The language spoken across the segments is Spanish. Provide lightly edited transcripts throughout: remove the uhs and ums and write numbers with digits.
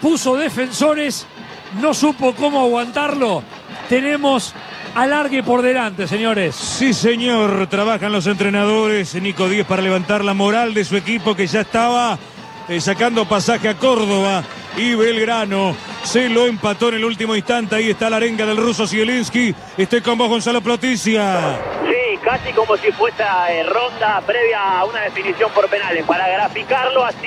puso defensores, no supo cómo aguantarlo. Tenemos alargue por delante, señores. Sí, señor, trabajan los entrenadores, Nico Díez, para levantar la moral de su equipo, que ya estaba sacando pasaje a Córdoba, y Belgrano se lo empató en el último instante. Ahí está la arenga del ruso Zielinski. Estoy con vos, Gonzalo Proticia. Sí, casi como si fuese ronda previa a una definición por penales. Para graficarlo así,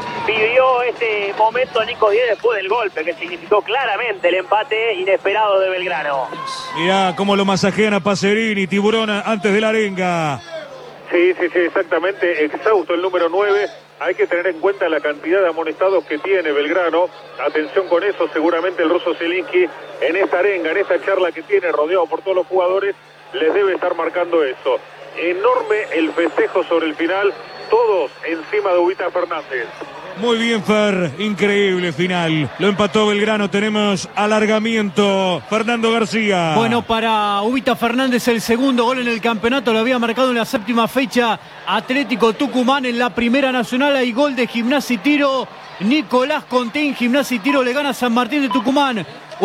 vivió este momento Nico Díez después del golpe, que significó claramente el empate inesperado de Belgrano. Mirá cómo lo masajean a Pacerini, Tiburón, antes de la arenga. Sí, exactamente, exhausto el número 9. Hay que tener en cuenta la cantidad de amonestados que tiene Belgrano. Atención con eso, seguramente el ruso Zielinski en esta arenga, en esta charla que tiene, rodeado por todos los jugadores, les debe estar marcando eso. Enorme el festejo sobre el final, todos encima de Ubita Fernández. Muy bien, Fer, increíble final. Lo empató Belgrano, tenemos alargamiento. Fernando García. Bueno, para Ubita Fernández el segundo gol en el campeonato, lo había marcado en la séptima fecha Atlético Tucumán. En la Primera Nacional hay gol de Gimnasia y Tiro. Nicolás Contín, Gimnasia y Tiro le gana a San Martín de Tucumán.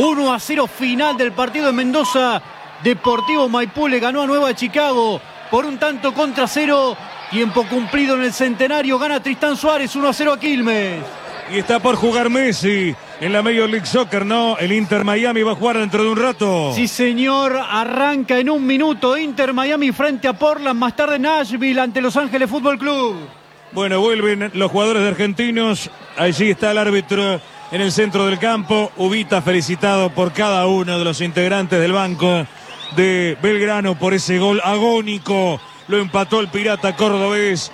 1-0 final del partido de Mendoza. Deportivo Maipú le ganó a Nueva Chicago por 1-0. Tiempo cumplido en el Centenario, gana Tristán Suárez, 1-0 a Quilmes. Y está por jugar Messi en la Major League Soccer, ¿no? El Inter Miami va a jugar dentro de un rato. Sí, señor, arranca en un minuto Inter Miami frente a Portland, más tarde Nashville ante Los Ángeles Fútbol Club. Bueno, vuelven los jugadores de Argentinos, allí está el árbitro en el centro del campo. Ubita felicitado por cada uno de los integrantes del banco de Belgrano por ese gol agónico. Lo empató el Pirata cordobés.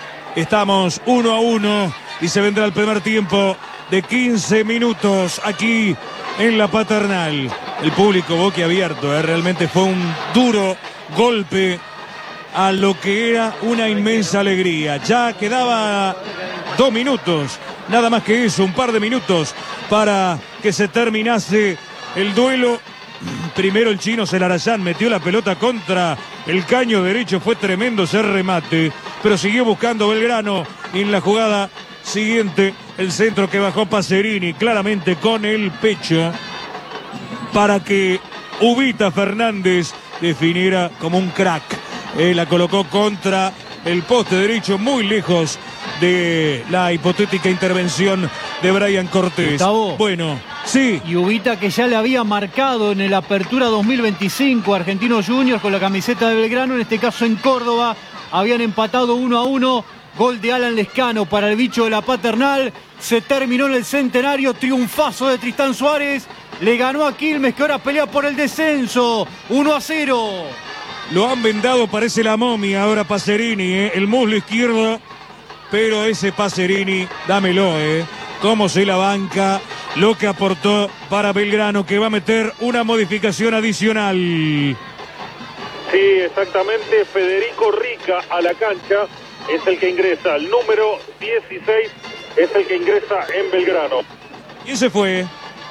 Estamos 1-1 y se vendrá el primer tiempo de 15 minutos aquí en la Paternal. El público boquiabierto, realmente fue un duro golpe a lo que era una inmensa alegría. Ya quedaba 2 minutos, nada más que eso, un par de minutos para que se terminase el duelo. Primero el chino Celarayán metió la pelota contra el caño derecho, fue tremendo ese remate, pero siguió buscando Belgrano. Y en la jugada siguiente, el centro que bajó Pacerini claramente con el pecho para que Ubita Fernández definiera como un crack. La colocó contra el poste derecho, muy lejos de la hipotética intervención de Brian Cortés. Gustavo. Bueno, sí. Y Ubita, que ya le había marcado en el Apertura 2025 Argentinos Juniors con la camiseta de Belgrano, en este caso en Córdoba, habían empatado 1-1. Gol de Alan Lescano para el bicho de la Paternal. Se terminó en el Centenario, triunfazo de Tristán Suárez. Le ganó a Quilmes, que ahora pelea por el descenso. 1-0. Lo han vendado, parece la momia ahora Pacerini, el muslo izquierdo. Pero ese Pacerini, dámelo, cómo se la banca, lo que aportó para Belgrano, que va a meter una modificación adicional. Sí, exactamente, Federico Rica a la cancha es el que ingresa, el número 16 es el que ingresa en Belgrano. ¿Quién se fue?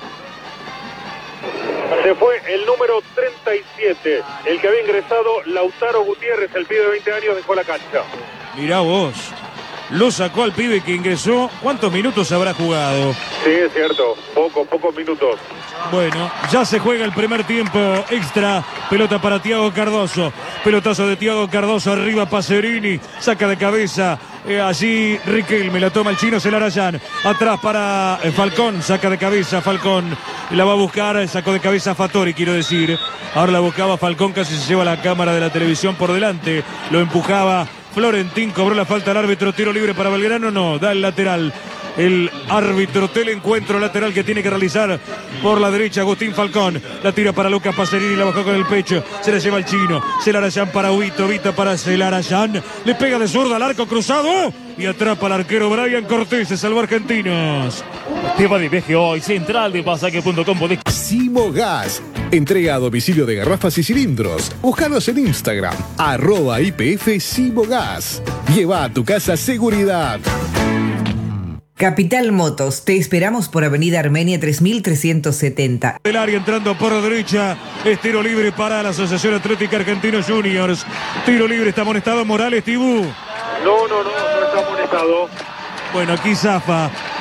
Se fue el número 37, el que había ingresado, Lautaro Gutiérrez, el pibe de 20 años, dejó la cancha. Mirá vos. Lo sacó al pibe que ingresó. ¿Cuántos minutos habrá jugado? Sí, es cierto. Pocos minutos. Bueno, ya se juega el primer tiempo extra. Pelota para Thiago Cardoso. Pelotazo de Thiago Cardoso. Arriba Pacerini. Saca de cabeza. Allí Riquelme. La toma el chino Celarayán. Atrás para Falcón. Saca de cabeza Falcón. La va a buscar. Sacó de cabeza Fattori, quiero decir. Ahora la buscaba Falcón. Casi se lleva la cámara de la televisión por delante. Lo empujaba Florentín, cobró la falta al árbitro, tiro libre para Belgrano, no, da el lateral. El árbitro del encuentro lateral que tiene que realizar por la derecha Agustín Falcón. La tira para Lucas Pacerini, la bajó con el pecho. Se la lleva el chino. Celarayán para Ubita, Ubita para Celarayán. Le pega de zurda al arco cruzado y atrapa al arquero Brian Cortés. Se salvó Argentinos. Tema de viaje hoy, central de pasaje.com. Simogas. Entrega a domicilio de garrafas y cilindros. Búscanos en Instagram, @IPF Simogas. Lleva a tu casa seguridad. Capital Motos, te esperamos por Avenida Armenia 3370. El área entrando por la derecha, es tiro libre para la Asociación Atlética Argentinos Juniors. Tiro libre, está amonestado Morales, Tibú. No está amonestado. Bueno, aquí zafa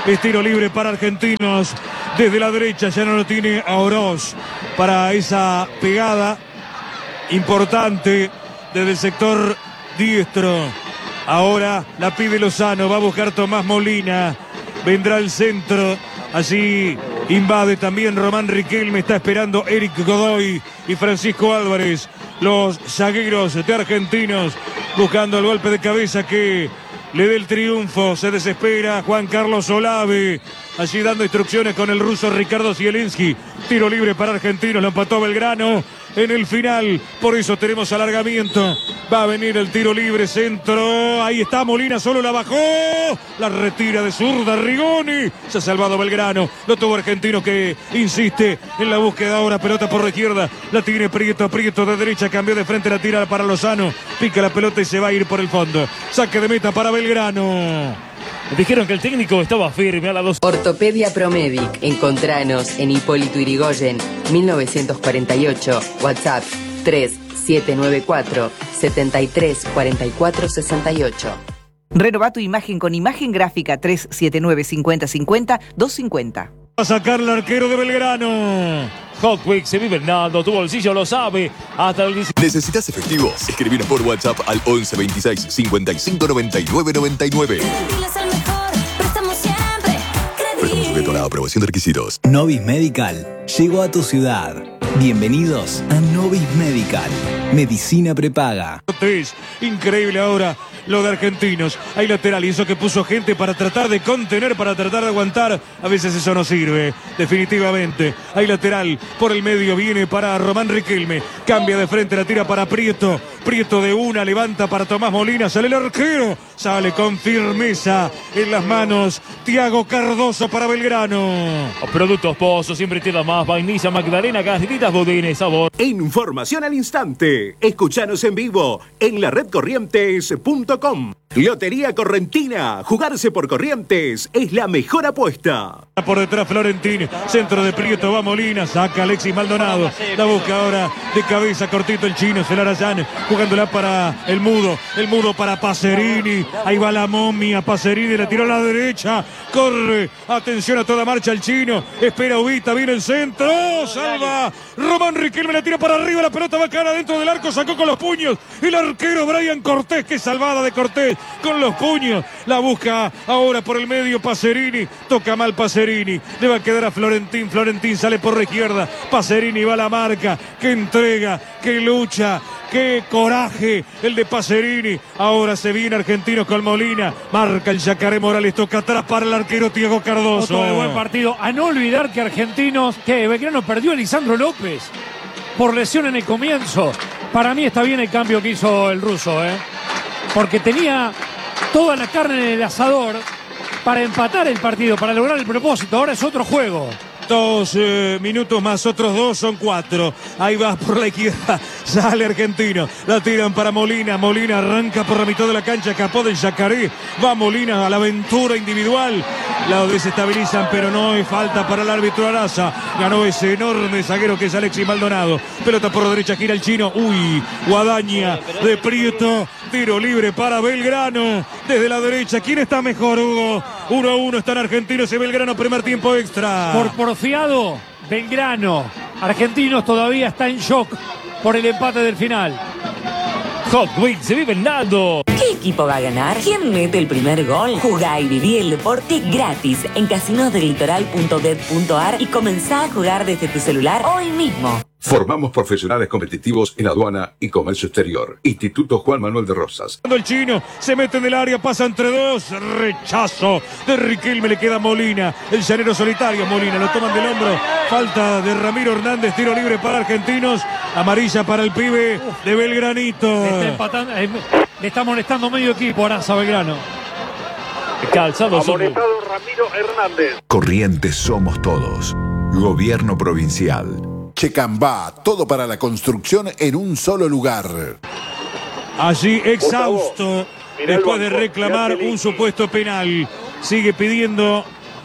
Es tiro libre para Argentinos. Desde la derecha ya no lo tiene a Oroz para esa pegada importante desde el sector diestro. Ahora la pide Lozano, va a buscar Tomás Molina. Vendrá el centro. Allí invade también Román Riquelme. Está esperando Eric Godoy y Francisco Álvarez. Los zagueros de Argentinos buscando el golpe de cabeza que le dé el triunfo. Se desespera Juan Carlos Olave. Allí dando instrucciones con el ruso Ricardo Zielinski. Tiro libre para Argentinos. Lo empató Belgrano en el final. Por eso tenemos alargamiento. Va a venir el tiro libre, centro. Ahí está Molina, solo la bajó. La retira de zurda Rigoni. Se ha salvado Belgrano. Lo tuvo Argentino que insiste en la búsqueda ahora. Pelota por la izquierda. La tiene Prieto. Prieto de derecha. Cambió de frente. La tira para Lozano. Pica la pelota y se va a ir por el fondo. Saque de meta para Belgrano. Dijeron que el técnico estaba firme a la 2. Ortopedia Promedic. Encontranos en Hipólito Yrigoyen, 1948. WhatsApp 3794 734468. Renova tu imagen con imagen gráfica 379 5050 250. Va a sacar el arquero de Belgrano. Hot Quick se vive Nando, tu bolsillo lo sabe. Hasta el 10. ¿Necesitas efectivo? Escribinos por WhatsApp al 11 26 55 99 99. Préstamo sujeto a la aprobación de requisitos. Novis Medical llegó a tu ciudad. Bienvenidos a Novis Medical. Medicina prepaga. Increíble ahora lo de Argentinos. Hay lateral y eso que puso gente para tratar de contener, para tratar de aguantar. A veces eso no sirve, definitivamente. Hay lateral por el medio, viene para Román Riquelme. Cambia de frente, la tira para Prieto. Prieto de una, levanta para Tomás Molina. Sale el arquero, sale con firmeza en las manos. Tiago Cardoso para Belgrano. Productos Pozo, siempre te da más. Vainilla, Magdalena, galletitas, budines, sabor. Información al instante. Escuchanos en vivo en la redcorrientes.com. Lotería Correntina. Jugarse por Corrientes es la mejor apuesta. Por detrás Florentín, centro de Prieto, va Molina, saca Alexis Maldonado, la busca ahora de cabeza, cortito el chino, Celarayán, jugándola para el mudo para Pacerini, ahí va la momia, Pacerini la tiró a la derecha, corre, atención a toda marcha el chino, espera Ubita, viene el centro, salva, Román Riquelme la tira para arriba, la pelota va a caer adentro del arco, sacó con los puños, el arquero Brian Cortés, qué salvada de Cortés, con los puños, la busca ahora por el medio Pacerini, toca mal Pacerini, le va a quedar a Florentín, Florentín sale por la izquierda, Pacerini va a la marca, que entrega, que lucha, qué coraje el de Pacerini, ahora se viene Argentinos con Molina, marca el Yacaré Morales, toca atrás para el arquero Tiago Cardoso. Otro de buen partido, a no olvidar que Belgrano perdió a Lisandro López por lesión en el comienzo. Para mí está bien el cambio que hizo el ruso, porque tenía toda la carne en el asador para empatar el partido, para lograr el propósito. Ahora es otro juego. 2 minutos más, otros 2 son 4. Ahí va por la izquierda, sale Argentino. La tiran para Molina. Molina arranca por la mitad de la cancha, escapó del Yacaré. Va Molina a la aventura individual. La desestabilizan, pero no hay falta para el árbitro Araza. Ganó ese enorme zaguero que es Alexis Maldonado. Pelota por la derecha, gira el chino. Uy, guadaña de Prieto. Tiro libre para Belgrano. Desde la derecha, ¿quién está mejor, Hugo? 1-1 están Argentinos y Belgrano, primer tiempo extra. Por porfiado, Belgrano. Argentinos todavía está en shock por el empate del final. Hot Wings se vive Nando. ¿Qué equipo va a ganar? ¿Quién mete el primer gol? Jugá y viví el deporte gratis en casinosdelitoral.bet.ar y comenzá a jugar desde tu celular hoy mismo. Formamos profesionales competitivos en aduana y comercio exterior. Instituto Juan Manuel de Rosas. El chino se mete en el área, pasa entre dos. Rechazo de Riquelme, le queda Molina. El llanero solitario, Molina, lo toman del hombro. Falta de Ramiro Hernández, tiro libre para Argentinos. Amarilla para el pibe de Belgranito. Le está molestando medio equipo Araza Belgrano. Calzado amonestado Ramiro Hernández. Corrientes somos todos. Gobierno provincial. Checambá, todo para la construcción en un solo lugar. Allí exhausto, después de reclamar un supuesto penal. Sigue pidiendo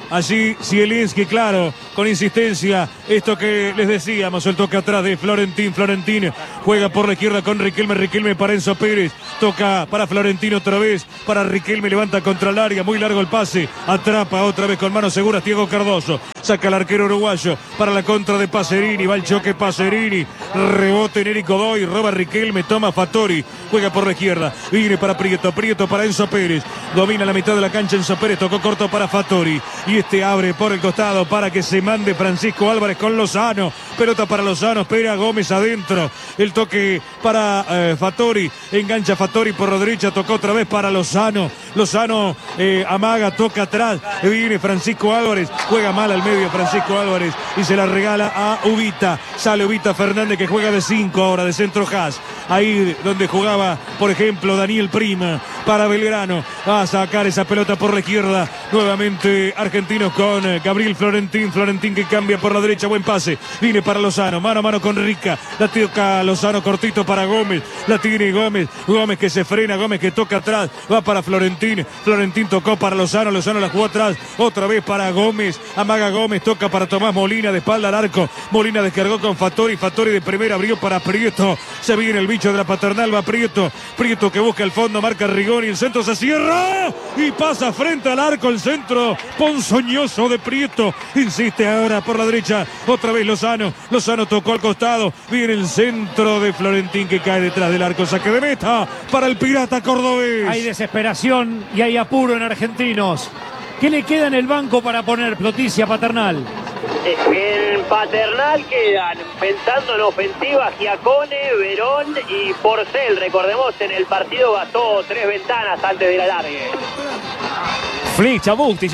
Allí Zielinski, claro, con insistencia. Esto que les decíamos, el toque atrás de Florentín. Florentín juega por la izquierda con Riquelme. Riquelme para Enzo Pérez. Toca para Florentino otra vez. Para Riquelme, levanta contra el área. Muy largo el pase. Atrapa otra vez con manos seguras Diego Cardoso. Saca el arquero uruguayo para la contra de Pacerini. Va el choque Pacerini. Rebote en Eric Godoy. Roba Riquelme. Toma Fattori. Juega por la izquierda. Viene para Prieto. Prieto para Enzo Pérez. Domina la mitad de la cancha Enzo Pérez. Tocó corto para Fattori. Y este abre por el costado para que se mande Francisco Álvarez con Lozano. Pelota para Lozano. Espera Gómez adentro. El toque para Fattori. Engancha Fattori por la derecha. Tocó otra vez para Lozano. Lozano amaga. Toca atrás. Viene Francisco Álvarez. Juega mal al medio Francisco Álvarez. Y se la regala a Ubita. Sale Ubita Fernández que juega de 5 ahora. De centro Haas. Ahí donde jugaba, por ejemplo, Daniel Prima. Para Belgrano. Va a sacar esa pelota por la izquierda. Nuevamente argentinos con Gabriel Florentín. Florentín que cambia por la derecha. Buen pase. Viene para Lozano. Mano a mano con Rica. La toca Lozano cortito para Gómez. La tiene Gómez. Gómez que se frena. Gómez que toca atrás. Va para Florentín. Florentín tocó para Lozano. Lozano la jugó atrás. Otra vez para Gómez. Amaga Gómez. Toca para Tomás Molina. De espalda al arco. Molina descargó con Fattori. Fattori de primera abrió para Prieto. Se viene el bicho de la paternal. Va Prieto. Prieto que busca el fondo. Marca Rigoni. El centro se cierra. Y pasa frente al arco. El centro ponzoñoso de Prieto. Insiste ahora por la derecha. Otra vez Lozano. Lozano tocó al costado. Viene el centro de Florentín que cae detrás del arco. Saque de meta para el Pirata cordobés. Hay desesperación y hay apuro en Argentinos. ¿Qué le queda en el banco para poner Ploticia Paternal? En Paternal quedan, pensando en ofensiva, Giacone, Verón y Porcel. Recordemos, en el partido gastó 3 ventanas antes de la largue. Flick, Chabucti.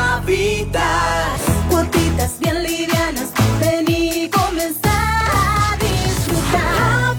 Cuotitas bien livianas, vení, comenzar a disfrutar.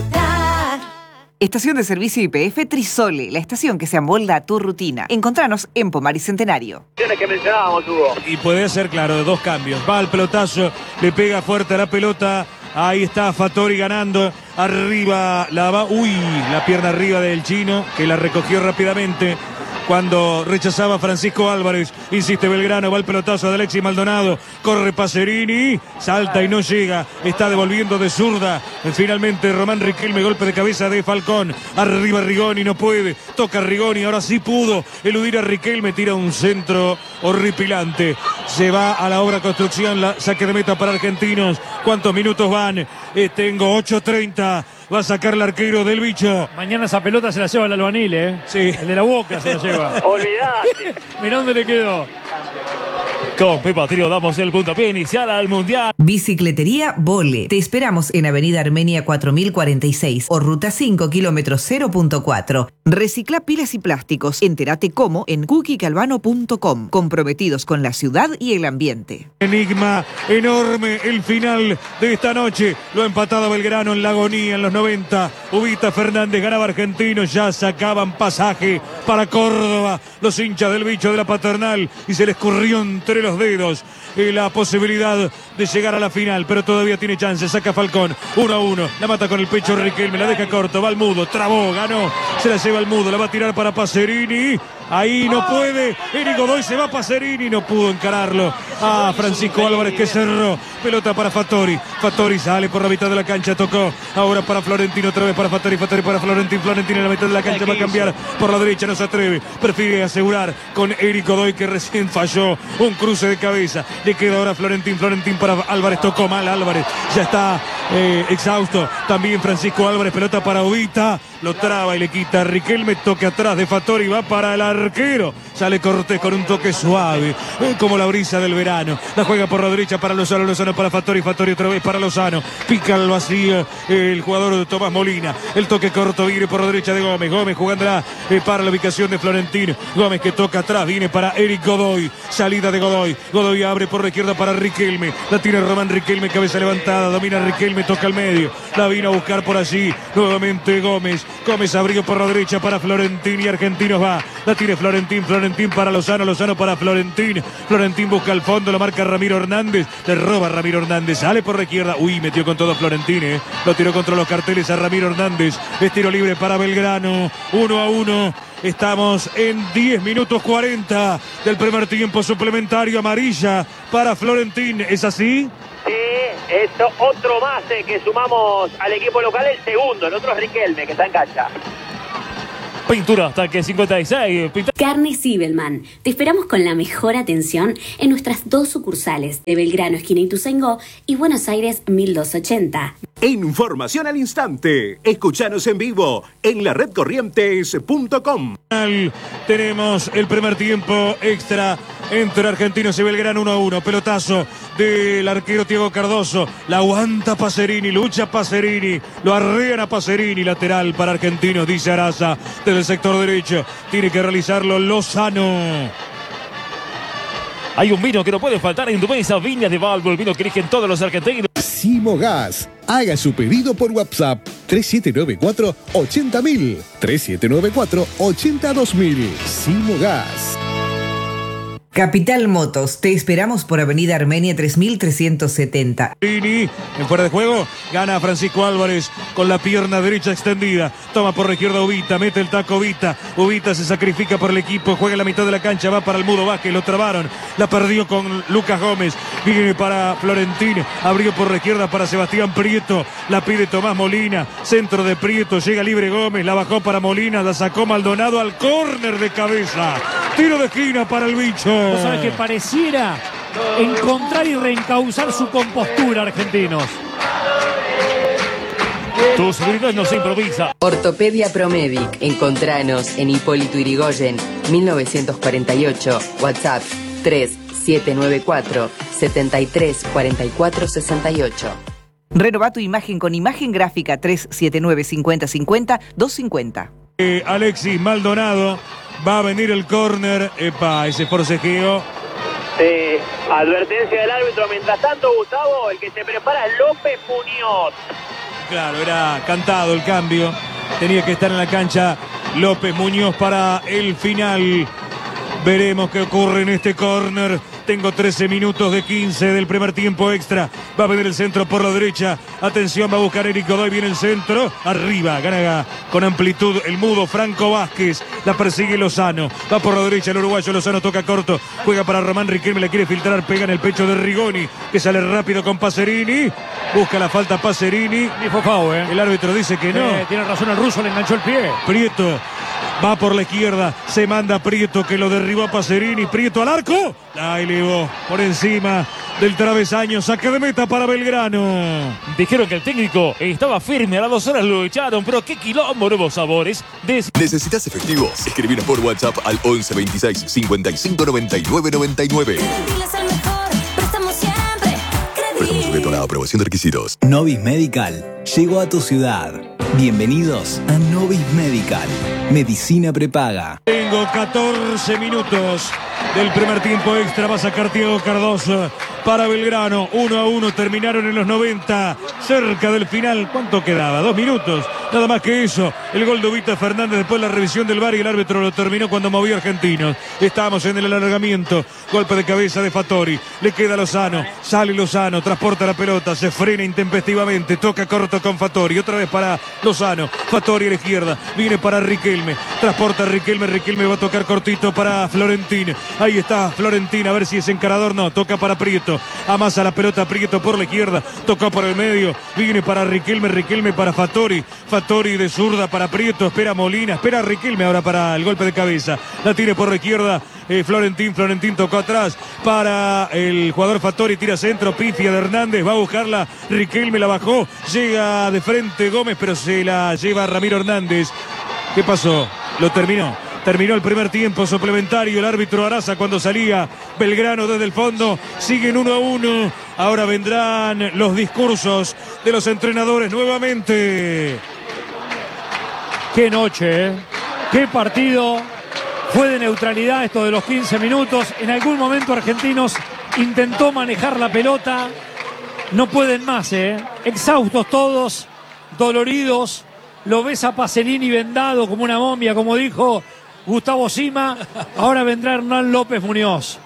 Estación de servicio YPF Trisole, la estación que se amolda a tu rutina. Encontranos en Pomar y Centenario. Que mencionábamos, Hugo. Y puede ser, claro, de 2 cambios. Va al pelotazo, le pega fuerte a la pelota. Ahí está Fattori ganando. Arriba la va. Uy, la pierna arriba del chino, que la recogió rápidamente. Cuando rechazaba Francisco Álvarez, insiste Belgrano, va el pelotazo de Alexis Maldonado, corre Pacerini, salta y no llega, está devolviendo de zurda, finalmente Román Riquelme, golpe de cabeza de Falcón, arriba Rigoni, no puede, toca Rigoni, ahora sí pudo eludir a Riquelme, tira un centro horripilante, se va a la obra construcción, la saque de meta para Argentinos. ¿Cuántos minutos van? Tengo 8:30. Va a sacar el arquero del bicho. Mañana esa pelota se la lleva el albanil, ¿eh? Sí. El de la Boca se la lleva. Olvidate. Mirá dónde le quedó. Con Pepa Trío damos el puntapié inicial al Mundial. Bicicletería Vole. Te esperamos en Avenida Armenia 4046 o Ruta 5, kilómetro 0.4. Recicla pilas y plásticos. Entérate cómo en cookiecalvano.com. Comprometidos con la ciudad y el ambiente. Enigma enorme el final de esta noche. Lo ha empatado Belgrano en la agonía en los 90. Ubita Fernández ganaba Argentinos. Ya sacaban pasaje para Córdoba los hinchas del bicho de la paternal y se les corrió entre los dedos la posibilidad de llegar a la final, pero todavía tiene chance. Saca Falcón 1-1, la mata con el pecho Riquelme, la deja corto, va al Mudo, trabó, ganó, se la lleva al Mudo, la va a tirar para Pacerini. Ahí no puede, Eric Godoy se va a Pacerini, no pudo encararlo a Francisco Álvarez que cerró, pelota para Fattori, Fattori sale por la mitad de la cancha, tocó, ahora para Florentino, otra vez para Fattori, Fattori para Florentín, Florentín en la mitad de la cancha va a cambiar por la derecha, no se atreve, prefiere asegurar con Eric Godoy que recién falló, un cruce de cabeza, le queda ahora Florentín, Florentín para Álvarez, tocó mal Álvarez, ya está exhausto, también Francisco Álvarez, pelota para Ubita, lo traba y le quita a Riquelme, toque atrás de Fattori, va para el arquero, sale Cortés con un toque suave, como la brisa del verano, la juega por la derecha para Lozano, Lozano para Fattori, Fattori otra vez para Lozano, pica al vacío el jugador de Tomás Molina, el toque corto viene por la derecha de Gómez, Gómez jugándola para la ubicación de Florentino, Gómez que toca atrás, viene para Eric Godoy, salida de Godoy, Godoy abre por la izquierda para Riquelme, la tiene Román Riquelme, cabeza levantada, domina Riquelme, toca al medio, la vino a buscar por allí, nuevamente Gómez, Gómez abrió por la derecha para Florentín y Argentinos va, la tiene Florentín, Florentín para Lozano, Lozano para Florentín, Florentín busca el fondo, lo marca Ramiro Hernández, le roba Ramiro Hernández, sale por la izquierda, uy, metió con todo Florentín, lo tiró contra los carteles a Ramiro Hernández, es tiro libre para Belgrano, 1-1. Estamos en 10 minutos 40 del primer tiempo suplementario. Amarilla para Florentín. ¿Es así? Sí, es otro más que sumamos al equipo local, el segundo. El otro es Riquelme, que está en cancha. Pintura hasta que 56. Carne Sibelman. Te esperamos con la mejor atención en nuestras 2 sucursales de Belgrano, esquina Ituzaingó, y Buenos Aires 1280. Información al instante. Escuchanos en vivo en laredcorrientes.com. Tenemos el primer tiempo extra entre Argentinos y Belgrano 1-1. Pelotazo del arquero Thiago Cardoso. La aguanta Pacerini, lucha Pacerini. Lo arrean a Pacerini. Lateral para Argentinos, dice Araza. Desde el sector derecho tiene que realizarlo Lozano. Hay un vino que no puede faltar en tu mesa. Viñas de Valvo, el vino que eligen todos los argentinos. Simogas. Haga su pedido por WhatsApp 3794-80000. 3794-82000. Simogas. Capital Motos, te esperamos por Avenida Armenia 3370. En fuera de juego, gana Francisco Álvarez con la pierna derecha extendida. Toma por la izquierda Ubita, mete el taco Ubita. Ubita se sacrifica por el equipo, juega en la mitad de la cancha, va para el Mudo Vázquez, lo trabaron. La perdió con Lucas Gómez, viene para Florentín, abrió por la izquierda para Sebastián Prieto. La pide Tomás Molina, centro de Prieto, llega libre Gómez, la bajó para Molina, la sacó Maldonado al córner de cabeza. Tiro de esquina para el bicho. Vos sabés que pareciera encontrar y reencauzar su compostura, Argentinos. Tu seguridad no se improvisa. Ortopedia Promedic. Encontranos en Hipólito Yrigoyen, 1948. WhatsApp 3794 734468. Renová tu imagen con imagen gráfica 379-5050-250. Alexis Maldonado. Va a venir el córner. Epa, ese forcejeo. Advertencia del árbitro. Mientras tanto, Gustavo, el que se prepara es López Muñoz. Claro, era cantado el cambio. Tenía que estar en la cancha López Muñoz para el final. Veremos qué ocurre en este córner. Tengo 13 minutos de 15 del primer tiempo extra. Va a venir el centro por la derecha. Atención, va a buscar Eric Godoy. Viene el centro. Arriba, gana con amplitud el Mudo Franco Vázquez. La persigue Lozano. Va por la derecha el uruguayo. Lozano toca corto. Juega para Román Riquelme. La quiere filtrar. Pega en el pecho de Rigoni, que sale rápido con Pacerini. Busca la falta Pacerini. Dijo foul, El árbitro dice que no. Tiene razón el ruso, le enganchó el pie. Prieto. Va por la izquierda, se manda Prieto, que lo derribó a Pacerini. Prieto al arco, la elevó por encima del travesaño. Saque de meta para Belgrano. Dijeron que el técnico estaba firme, a las 2 horas lo echaron, pero qué quilombo, nuevos sabores. ¿Necesitas efectivo? Escribinos por WhatsApp al 11 26 55 99 99. Préstamo sujeto a la aprobación de requisitos. Novis Medical llegó a tu ciudad. Bienvenidos a Novis Medical. Medicina prepaga. Tengo 14 minutos del primer tiempo extra. Va a sacar Thiago Cardoso para Belgrano. 1-1, terminaron en los 90. Cerca del final. ¿Cuánto quedaba? 2 minutos. Nada más que eso. El gol de Ubita Fernández después de la revisión del VAR y el árbitro lo terminó cuando movió a Argentinos. Estamos en el alargamiento. Golpe de cabeza de Fattori. Le queda Lozano. Sale Lozano. Transporta la pelota. Se frena intempestivamente. Toca corto con Fattori. Otra vez para Lozano. Fattori a la izquierda. Viene para Riquelme. Transporta a Riquelme. Riquelme va a tocar cortito para Florentín. Ahí está Florentín. A ver si es encarador. No. Toca para Prieto. Amasa la pelota Prieto por la izquierda. Toca por el medio. Viene para Riquelme. Riquelme para Fattori. Fattori de zurda para Prieto. Espera Molina. Espera Riquelme ahora para el golpe de cabeza. La tiene por la izquierda. Florentín tocó atrás para el jugador Fattori, tira centro, pifia de Hernández, va a buscarla, Riquelme la bajó, llega de frente Gómez, pero se la lleva Ramiro Hernández. ¿Qué pasó? Lo terminó. Terminó el primer tiempo suplementario, el árbitro Araza cuando salía Belgrano desde el fondo, siguen 1-1, ahora vendrán los discursos de los entrenadores nuevamente. Qué noche, qué partido. Fue de neutralidad esto de los 15 minutos. En algún momento Argentinos intentó manejar la pelota. No pueden más, exhaustos todos, doloridos. Lo ves a Pacerini vendado como una momia, como dijo Gustavo Sima. Ahora vendrá Hernán López Muñoz.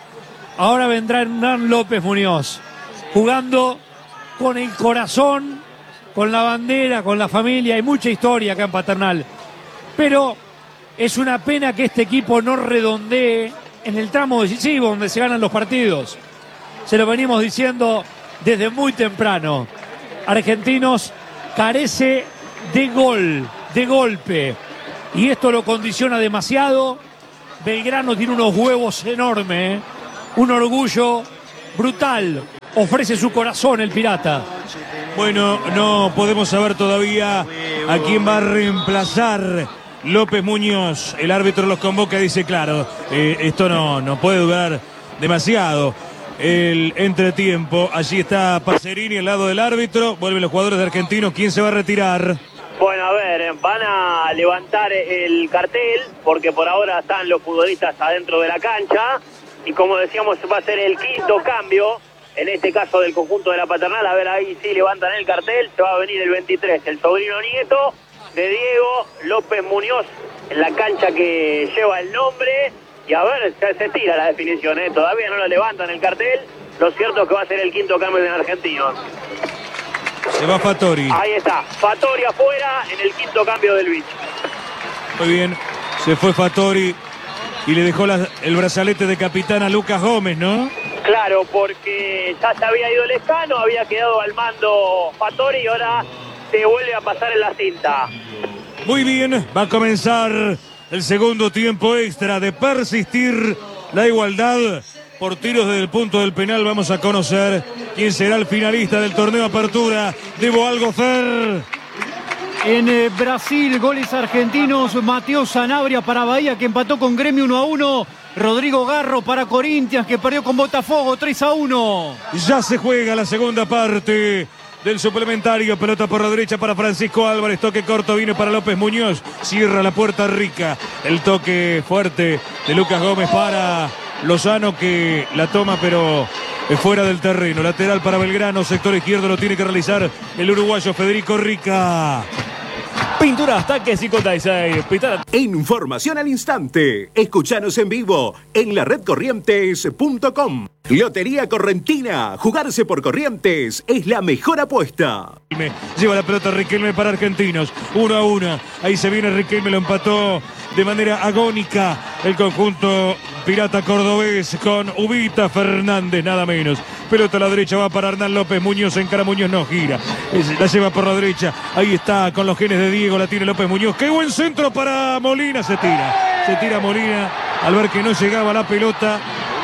Jugando con el corazón, con la bandera, con la familia. Hay mucha historia acá en Paternal. Pero Es una pena que este equipo no redondee en el tramo decisivo donde se ganan los partidos. Se lo venimos diciendo desde muy temprano. Argentinos carece de gol, de golpe. Y esto lo condiciona demasiado. Belgrano tiene unos huevos enormes, un orgullo brutal. Ofrece su corazón el Pirata. Bueno, no podemos saber todavía a quién va a reemplazar López Muñoz. El árbitro los convoca y dice, claro, esto no puede durar demasiado. El entretiempo, allí está Pacerini al lado del árbitro. Vuelven los jugadores de Argentinos. ¿Quién se va a retirar? Bueno, a ver, van a levantar el cartel porque por ahora están los futbolistas adentro de la cancha y como decíamos va a ser el quinto cambio, en este caso del conjunto de la Paternal. A ver, ahí sí levantan el cartel, se va a venir el 23, el sobrino nieto de Diego López Muñoz en la cancha que lleva el nombre. Y a ver, se tira la definición, todavía no lo levantan el cartel. Lo cierto es que va a ser el quinto cambio de Argentinos. Se va Fattori. Ahí está, Fattori afuera en el quinto cambio del bicho. Muy bien, se fue Fattori y le dejó el brazalete de capitán a Lucas Gómez, ¿no? Claro, porque ya se había ido Lescano, había quedado al mando Fattori y ahora se vuelve a pasar en la cinta. Muy bien, va a comenzar el segundo tiempo extra. De persistir la igualdad por tiros desde el punto del penal, vamos a conocer quién será el finalista del torneo Apertura. Debo algo, Fer. En Brasil, goles argentinos. Mateo Sanabria para Bahía, que empató con Gremio 1-1. Rodrigo Garro para Corinthians, que perdió con Botafogo 3-1. Ya se juega la segunda parte del suplementario. Pelota por la derecha para Francisco Álvarez. Toque corto viene para López Muñoz. Cierra la puerta Rica. El toque fuerte de Lucas Gómez para Lozano, que la toma pero fuera del terreno. Lateral para Belgrano. Sector izquierdo lo tiene que realizar el uruguayo Federico Rica. Pinturas Taque 56. Información al instante. Escuchanos en vivo en la redcorrientes.com. Lotería Correntina. Jugarse por Corrientes es la mejor apuesta. Lleva la pelota Riquelme para Argentinos. 1-1. Ahí se viene Riquelme, lo empató de manera agónica el conjunto pirata cordobés con Ubita Fernández, nada menos. Pelota a la derecha, va para Hernán López Muñoz, encara Muñoz, no gira. La lleva por la derecha, ahí está con los genes de Diego, la tiene López Muñoz. ¡Qué buen centro para Molina! Se tira Molina al ver que no llegaba la pelota.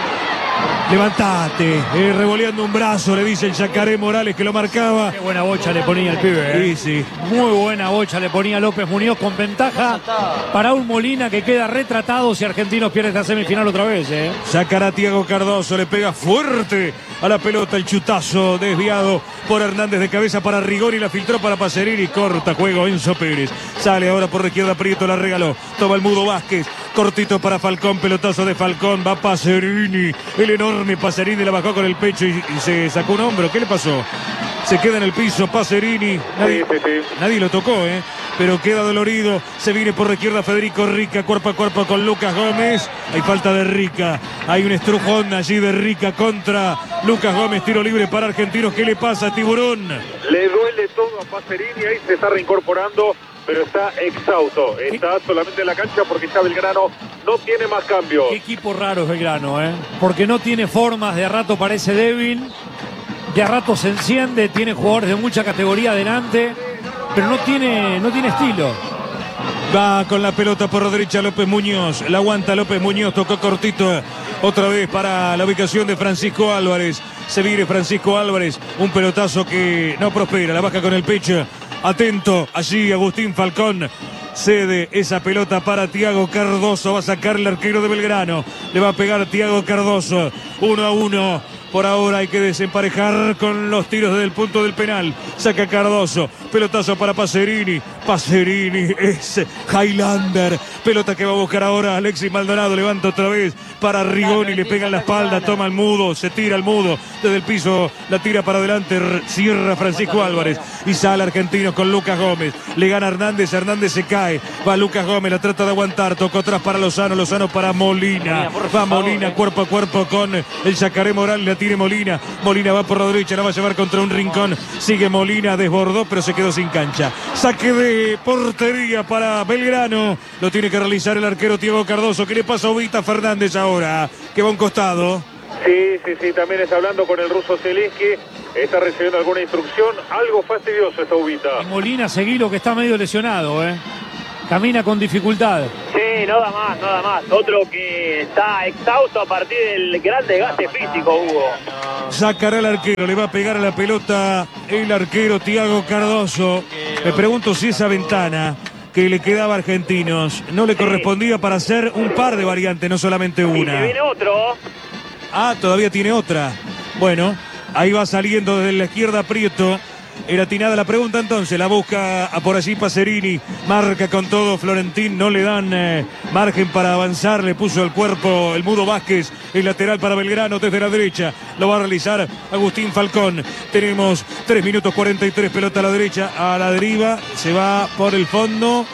Levantate, revoleando un brazo, le dice el Yacaré Morales que lo marcaba. Qué buena bocha le ponía el pibe. Sí. Muy buena bocha le ponía López Muñoz, con ventaja para un Molina que queda retratado si Argentinos pierde esta semifinal otra vez. Sacará Tiago Cardoso, le pega fuerte a la pelota, el chutazo desviado por Hernández de cabeza para Rigoni, la filtró para Pacerini, corta juego Enzo Pérez. Sale ahora por la izquierda, Prieto la regaló, toma el Mudo Vázquez, cortito para Falcón, pelotazo de Falcón, va Pacerini, el enorme Pacerini la bajó con el pecho y se sacó un hombro. ¿Qué le pasó? Se queda en el piso Pacerini, nadie lo tocó, pero queda dolorido. Se viene por la izquierda Federico Rica, cuerpo a cuerpo con Lucas Gómez. Hay falta de Rica, hay un estrujón allí de Rica contra Lucas Gómez. Tiro libre para Argentinos. ¿Qué le pasa a Tiburón? Le duele todo a Pacerini, ahí se está reincorporando, pero está exhausto. Está solamente en la cancha porque ya Belgrano no tiene más cambios. Qué equipo raro es Belgrano, porque no tiene formas, de a rato parece débil, de a rato se enciende, tiene jugadores de mucha categoría adelante, pero no tiene estilo. Va con la pelota por la derecha López Muñoz, la aguanta López Muñoz, tocó cortito otra vez para la ubicación de Francisco Álvarez. Se viene Francisco Álvarez, un pelotazo que no prospera, la baja con el pecho. Atento, allí Agustín Falcón cede esa pelota para Tiago Cardoso, va a sacar el arquero de Belgrano, le va a pegar Tiago Cardoso, 1-1. Por ahora hay que desemparejar con los tiros desde el punto del penal. Saca Cardoso. Pelotazo para Pacerini. Pacerini es Highlander. Pelota que va a buscar ahora Alexis Maldonado. Levanta otra vez para Rigoni. Le pega en la espalda. Toma el Mudo. Se tira el Mudo. Desde el piso la tira para adelante. Cierra Francisco Álvarez. Y sale Argentinos con Lucas Gómez. Le gana Hernández. Hernández se cae. Va Lucas Gómez. La trata de aguantar. Tocó atrás para Lozano. Lozano para Molina. Va Molina cuerpo a cuerpo con el Yacaré Morales. La tiene Molina. Molina va por la derecha, la va a llevar contra un rincón. Sigue Molina, desbordó, pero se quedó sin cancha. Saque de portería para Belgrano. Lo tiene que realizar el arquero Tiago Cardoso. ¿Qué le pasa a Ubita Fernández ahora? Que va a un costado. Sí, también está hablando con el ruso Zielinski. Está recibiendo alguna instrucción. Algo fastidioso esta Ubita. Y Molina, seguilo, que está medio lesionado, Camina con dificultad. Sí, no da más. Otro que está exhausto a partir del gran desgaste físico, Hugo. Sacará el arquero, le va a pegar a la pelota el arquero Tiago Cardoso. Me pregunto si esa ventana que le quedaba a Argentinos no le correspondía para hacer un par de variantes, no solamente una. Y se viene otro. Todavía tiene otra. Bueno, ahí va saliendo desde la izquierda Prieto. Era atinada la pregunta entonces, la busca por allí Pacerini, marca con todo Florentín, no le dan margen para avanzar, le puso el cuerpo el Mudo Vázquez, el lateral para Belgrano desde la derecha, lo va a realizar Agustín Falcón. Tenemos 3 minutos 43, pelota a la derecha, a la deriva, se va por el fondo.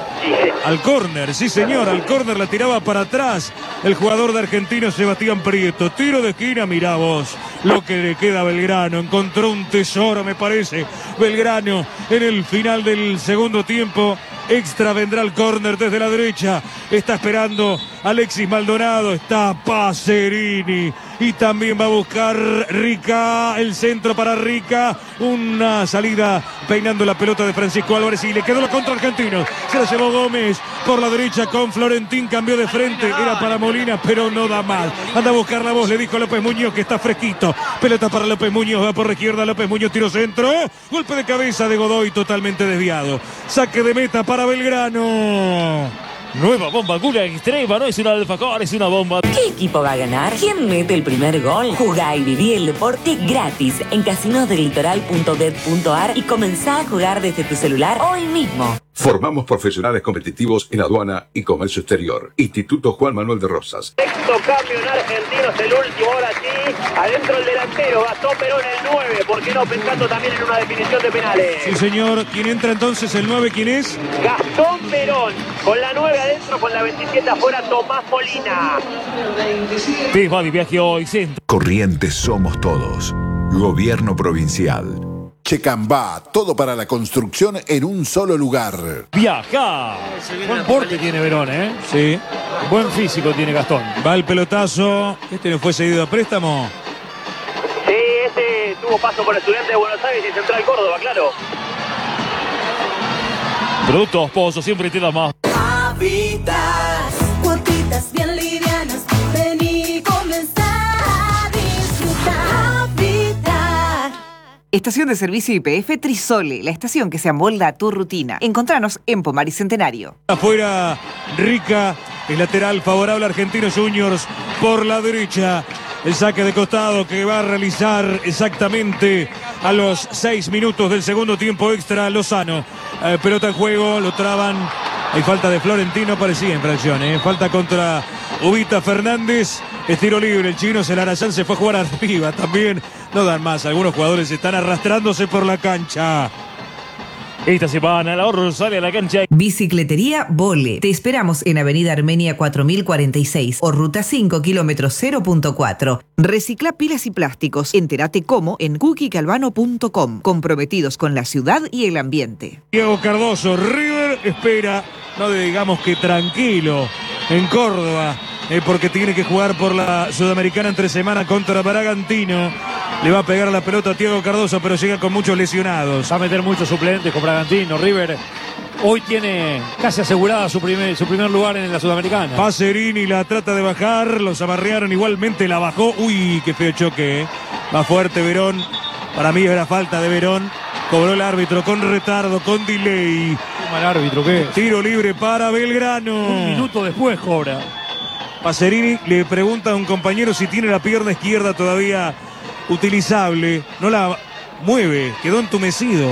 Al córner, sí señor, al córner la tiraba para atrás el jugador de Argentinos Sebastián Prieto. Tiro de esquina, mirá vos lo que le queda a Belgrano. Encontró un tesoro, me parece. Belgrano en el final del segundo tiempo. Extra vendrá el córner desde la derecha. Está esperando Alexis Maldonado. Está Pacerini. Y también va a buscar Rica. El centro para Rica. Una salida peinando la pelota de Francisco Álvarez. Y le quedó la contra Argentinos. Se la llevó Gómez por la derecha con Florentín. Cambió de frente. Era para Molina, pero no da mal. Anda a buscar la voz. Le dijo López Muñoz que está fresquito. Pelota para López Muñoz. Va por la izquierda. López Muñoz, tiro centro. Golpe de cabeza de Godoy totalmente desviado. Saque de meta para Belgrano. Nueva bomba Gula Extrema, no es una alfajor, es una bomba. ¿Qué equipo va a ganar? ¿Quién mete el primer gol? Jugá y viví el deporte gratis en casinosdelitoral.bet.ar y comenzá a jugar desde tu celular hoy mismo. Formamos profesionales competitivos en aduana y comercio exterior. Instituto Juan Manuel de Rosas. Sexto cambio en Argentinos, el último, ahora sí. Adentro el delantero, Gastón Perón el 9. ¿Por qué no? Pensando también en una definición de penales. Sí, señor. ¿Quién entra entonces? ¿El 9 quién es? Gastón Perón. Con la 9 adentro, con la 27 afuera, Tomás Molina. Tema de viaje hoy, centro. Corrientes somos todos. Gobierno provincial. Checambá, todo para la construcción en un solo lugar. Viaja. Buen porte tiene Verón, Sí. Buen físico tiene Gastón. Va el pelotazo. ¿Este no fue cedido a préstamo? Sí, este tuvo paso por Estudiantes de Buenos Aires y Central Córdoba, claro. Productos Pozo, siempre te da más. Habitas, cuotitas bien livianas. Vení, comenzá a disfrutar. Habitat. Estación de servicio YPF Trisole, la estación que se amolda a tu rutina. Encontranos en Pomar y Centenario. Afuera, Rica, el lateral favorable a Argentinos Juniors por la derecha. El saque de costado que va a realizar exactamente a los 6 minutos del segundo tiempo extra Lozano. Pelota en juego, lo traban. Hay falta de Florentino, parecía infracción. Falta contra Ubita Fernández. Es tiro libre, el chino Celarayán se fue a jugar arriba también. No dan más, algunos jugadores están arrastrándose por la cancha. Esta semana el ahorro sale a la cancha. Bicicletería Vole. Te esperamos en Avenida Armenia 4046 o Ruta 5, kilómetro 0.4. Recicla pilas y plásticos. Entérate cómo en cookiecalvano.com. Comprometidos con la ciudad y el ambiente. Diego Cardoso, River espera, no digamos que tranquilo, en Córdoba. Porque tiene que jugar por la Sudamericana entre semana contra Bragantino. Le va a pegar a la pelota a Tiago Cardoso, pero llega con muchos lesionados. Va a meter muchos suplentes con Bragantino. River hoy tiene casi asegurada su primer lugar en la Sudamericana. Pacerini la trata de bajar, los amarrearon igualmente, la bajó. Uy, qué feo choque. Va fuerte Verón. Para mí era falta de Verón. Cobró el árbitro con retardo, con delay. Qué mal árbitro que es. Tiro libre para Belgrano. Un minuto después cobra. Pacerini le pregunta a un compañero si tiene la pierna izquierda todavía utilizable. No la mueve, quedó entumecido.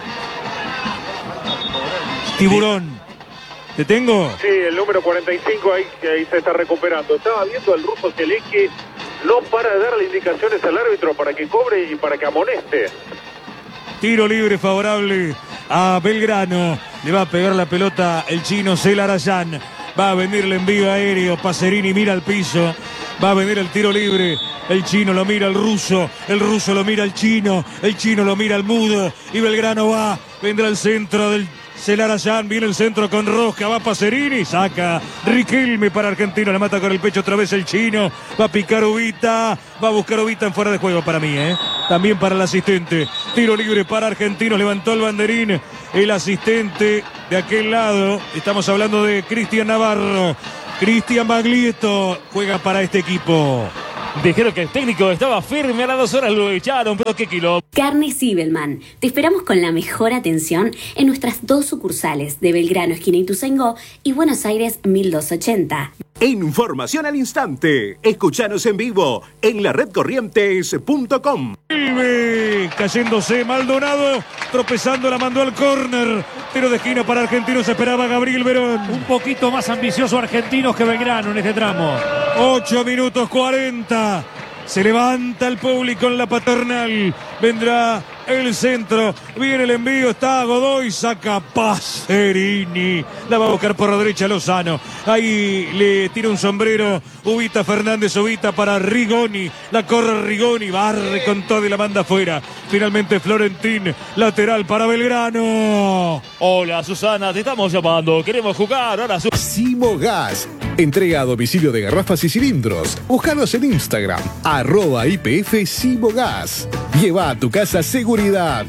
Tiburón. ¿Te tengo? Sí, el número 45 ahí se está recuperando. Estaba viendo al ruso Zielinski, no para de darle indicaciones al árbitro para que cobre y para que amoneste. Tiro libre favorable a Belgrano. Le va a pegar la pelota el chino Celarayán. Va a venir el envío aéreo. Pacerini mira al piso. Va a venir el tiro libre. El chino lo mira al ruso. El ruso lo mira al chino. El chino lo mira al mudo. Y Belgrano va. Vendrá el centro del Celarayán. Viene el centro con Rosca. Va Pacerini. Saca Riquelme para Argentino. La mata con el pecho otra vez el chino. Va a picar Ubita. Va a buscar Ubita en fuera de juego para mí. También para el asistente. Tiro libre para Argentinos. Levantó el banderín. El asistente de aquel lado. Estamos hablando de Cristian Navarro. Cristian Baglietto juega para este equipo. Dijeron que el técnico estaba firme, a las 2 horas lo echaron, pero qué kilo. Carnes Zibelman. Te esperamos con la mejor atención en nuestras 2 sucursales de Belgrano, esquina Ituzaingó, y Buenos Aires 1280. Información al instante. Escuchanos en vivo en la redcorrientes.com. Cayéndose Maldonado, tropezando, la mandó al córner. Tiro de esquina para Argentinos, esperaba Gabriel Verón. Un poquito más ambicioso Argentinos que Belgrano en este tramo. 8 minutos 40. Se levanta el público en la Paternal. Vendrá el centro. Viene el envío. Está Godoy. Saca Pacerini. La va a buscar por la derecha Lozano. Ahí le tira un sombrero. Ubita Fernández. Ubita para Rigoni. La corre Rigoni. Barre con todo y la manda afuera. Finalmente Florentín. Lateral para Belgrano. Hola Susana, te estamos llamando. Queremos jugar. Ahora Simogas. Entrega a domicilio de garrafas y cilindros. Búscanos en Instagram. @IPF Simogas. Lleva a tu casa seguridad.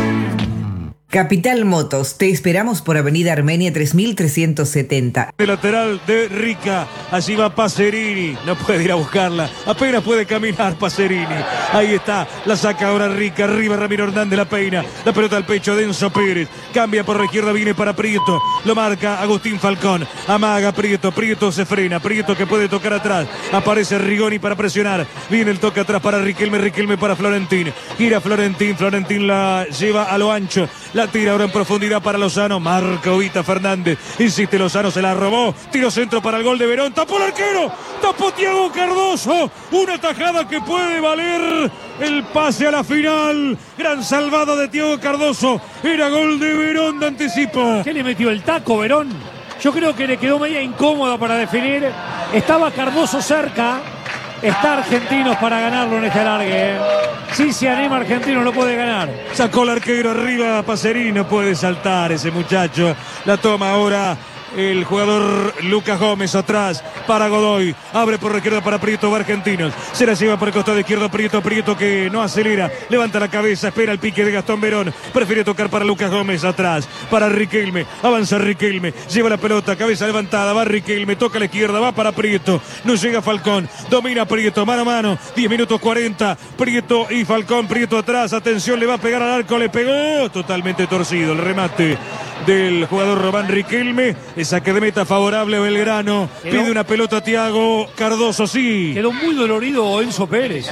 Capital Motos, te esperamos por Avenida Armenia 3370. El lateral de Rica, allí va Pacerini, no puede ir a buscarla, apenas puede caminar Pacerini. Ahí está, la saca ahora Rica, arriba Ramiro Hernández, la peina, la pelota al pecho de Enzo Pérez, cambia por la izquierda, viene para Prieto, lo marca Agustín Falcón, amaga Prieto, Prieto se frena, Prieto que puede tocar atrás, aparece Rigoni para presionar, viene el toque atrás para Riquelme, Riquelme para Florentín, gira Florentín, Florentín la lleva a lo ancho, la tira ahora en profundidad para Lozano. Marca Ubita Fernández. Insiste Lozano, se la robó. Tiro centro para el gol de Verón. Tapó el arquero. Tapó Thiago Cardoso. Una tajada que puede valer el pase a la final. Gran salvada de Thiago Cardoso. Era gol de Verón de anticipo. ¿Qué le metió el taco, Verón? Yo creo que le quedó media incómoda para definir. Estaba Cardoso cerca. Está Argentinos para ganarlo en este alargue. Si se anima Argentinos lo puede ganar. Sacó el arquero arriba, Pacerini, no puede saltar ese muchacho. La toma ahora el jugador Lucas Gómez atrás para Godoy. Abre por la izquierda para Prieto, va Argentinos. Se la lleva por el costado izquierdo Prieto. Prieto que no acelera. Levanta la cabeza, espera el pique de Gastón Verón. Prefiere tocar para Lucas Gómez atrás. Para Riquelme. Avanza Riquelme. Lleva la pelota, cabeza levantada. Va Riquelme. Toca a la izquierda. Va para Prieto. No llega Falcón. Domina Prieto. Mano a mano. 10 minutos 40. Prieto y Falcón. Prieto atrás. Atención, le va a pegar al arco. Le pegó. Totalmente torcido el remate del jugador Román Riquelme. Saque de meta favorable a Belgrano. Pide una pelota a Thiago Cardoso, sí. Quedó muy dolorido Enzo Pérez,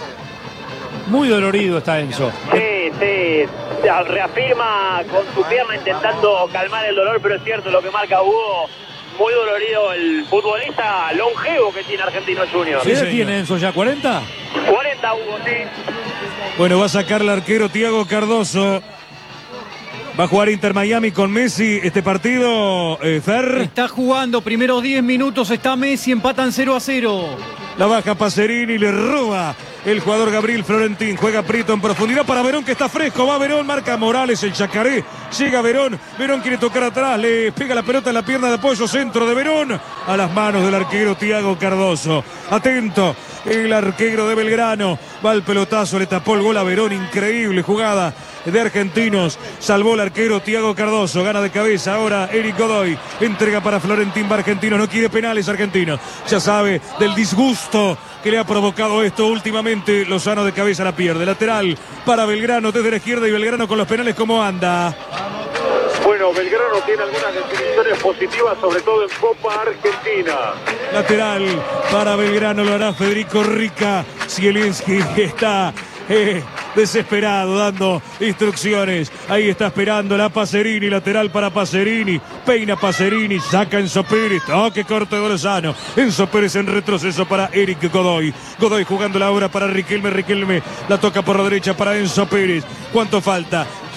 Muy dolorido está Enzo. Sí. Reafirma con su pierna intentando calmar el dolor, pero es cierto lo que marca Hugo. Muy dolorido el futbolista longevo que tiene Argentinos Juniors. ¿Qué edad tiene Enzo ya? ¿40? 40 Hugo, sí. Bueno, va a sacar el arquero Thiago Cardoso. Va a jugar Inter Miami con Messi este partido, Fer. Está jugando, primeros 10 minutos está Messi, empatan 0-0. La baja Pacerini, le roba el jugador Gabriel Florentín. Juega Prieto en profundidad para Verón que está fresco. Va Verón, marca Morales, el Chacaré. Llega Verón, Verón quiere tocar atrás, le pega la pelota en la pierna de apoyo, centro de Verón. A las manos del arquero Thiago Cardoso. Atento, el arquero de Belgrano. Va el pelotazo, le tapó el gol a Verón. Increíble jugada de Argentinos. Salvó el arquero Thiago Cardoso. Gana de cabeza ahora Eric Godoy. Entrega para Florentín. Va Argentinos. No quiere penales Argentinos. Ya sabe del disgusto que le ha provocado esto últimamente. Lozano de cabeza la pierde. Lateral para Belgrano desde la izquierda. Y Belgrano con los penales, ¿cómo anda? Bueno, Belgrano tiene algunas definiciones positivas, sobre todo en Copa Argentina. Lateral para Belgrano, lo hará Federico Rica. Zielinski está desesperado, dando instrucciones. Ahí está esperando la Pacerini, lateral para Pacerini. Peina Pacerini, saca Enzo Pérez. Toque corto de Lozano. Enzo Pérez en retroceso para Eric Godoy. Godoy jugando la obra para Riquelme. Riquelme la toca por la derecha para Enzo Pérez. ¿Cuánto falta?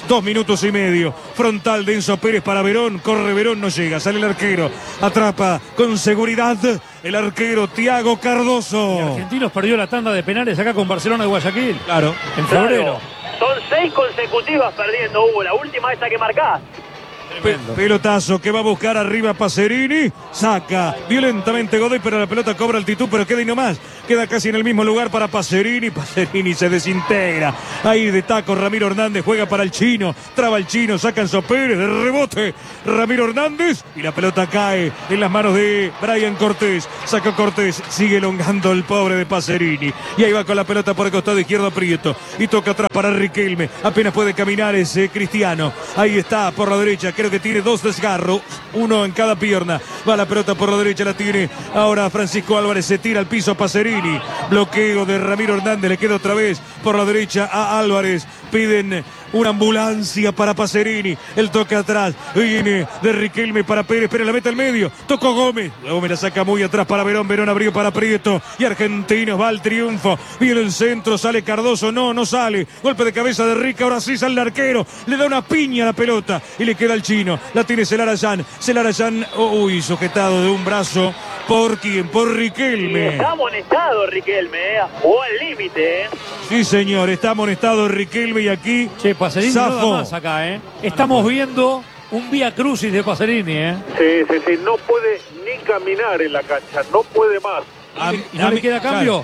2 minutos y medio. Frontal de Enzo Pérez para Verón. Corre Verón, no llega. Sale el arquero. Atrapa con seguridad el arquero Thiago Cardoso. Y Argentinos perdió la tanda de penales acá con Barcelona de Guayaquil. Claro. En febrero. Son 6 consecutivas perdiendo, Hugo. La última esta que marcás. Pelotazo que va a buscar arriba Pacerini. Saca violentamente Godoy, pero la pelota cobra altitud, pero queda y no más. Queda casi en el mismo lugar para Pacerini. Pacerini se desintegra. Ahí de taco Ramiro Hernández juega para el chino. Traba el chino, saca Enzo Pérez. De rebote Ramiro Hernández. Y la pelota cae en las manos de Brian Cortés. Saca Cortés. Sigue elongando el pobre de Pacerini. Y ahí va con la pelota por el costado izquierdo Prieto. Y toca atrás para Riquelme. Apenas puede caminar ese Cristiano. Ahí está por la derecha. Creo que tiene 2 desgarros, 1 en cada pierna. Va la pelota por la derecha, la tiene ahora Francisco Álvarez, se tira al piso Pacerini. Bloqueo de Ramiro Hernández, le queda otra vez por la derecha a Álvarez. Piden una ambulancia para Pacerini. El toque atrás. Viene de Riquelme para Pérez. Pérez la mete al medio. Tocó Gómez. Gómez la saca muy atrás para Verón. Verón abrió para Prieto. Y Argentinos va al triunfo. Viene el centro. Sale Cardoso. No sale. Golpe de cabeza de Rica. Ahora sí sale el arquero. Le da una piña a la pelota. Y le queda al chino. La tiene Celarayán. Uy, sujetado de un brazo. ¿Por quién? Por Riquelme. Está amonestado Riquelme. Jugó al límite. Sí, señor. Está amonestado Riquelme. Y aquí Pacerini no da más acá, Estamos viendo un vía crucis de Pacerini, Sí. No puede ni caminar en la cancha. No puede más. ¿No le queda cambio?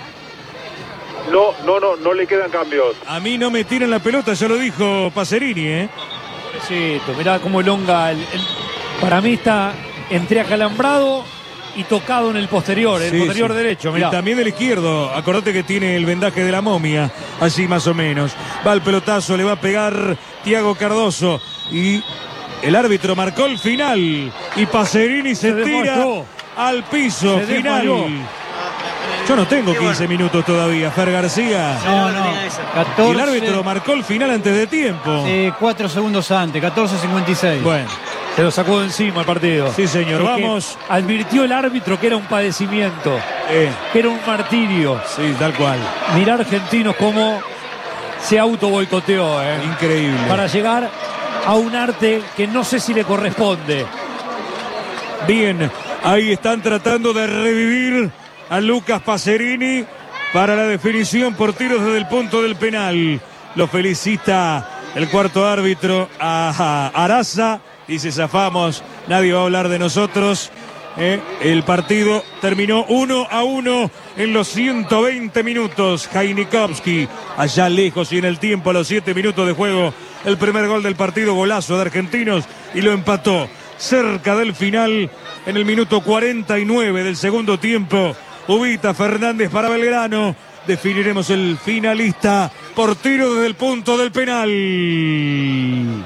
No le quedan cambios. A mí no me tiran la pelota, ya lo dijo Pacerini, Pobrecito, mirá cómo elonga. Para mí está entre acalambrado y tocado en el posterior, posterior derecho, mirá. Y también del izquierdo, acordate que tiene el vendaje de la momia, así más o menos. Va el pelotazo, le va a pegar Thiago Cardoso y el árbitro marcó el final y Pacerini se tira al piso final. Yo no tengo 15 minutos todavía, Fer García. No. 14. Y el árbitro marcó el final antes de tiempo. 4 segundos antes, 14:56. Bueno. Se lo sacó de encima el partido. Sí, señor. Vamos. Advirtió el árbitro que era un padecimiento, que era un martirio. Sí, tal cual. Mirá Argentinos cómo se auto boicoteó. Increíble. Para llegar a un arte que no sé si le corresponde. Bien, ahí están tratando de revivir a Lucas Pacerini para la definición por tiros desde el punto del penal. Lo felicita el cuarto árbitro a Araza. Dice, zafamos, nadie va a hablar de nosotros. El partido terminó 1-1 en los 120 minutos. Jainikowski, allá lejos y en el tiempo, a los 7 minutos de juego, el primer gol del partido, golazo de Argentinos, y lo empató cerca del final en el minuto 49 del segundo tiempo. Ubita Fernández para Belgrano. Definiremos el finalista por tiro desde el punto del penal.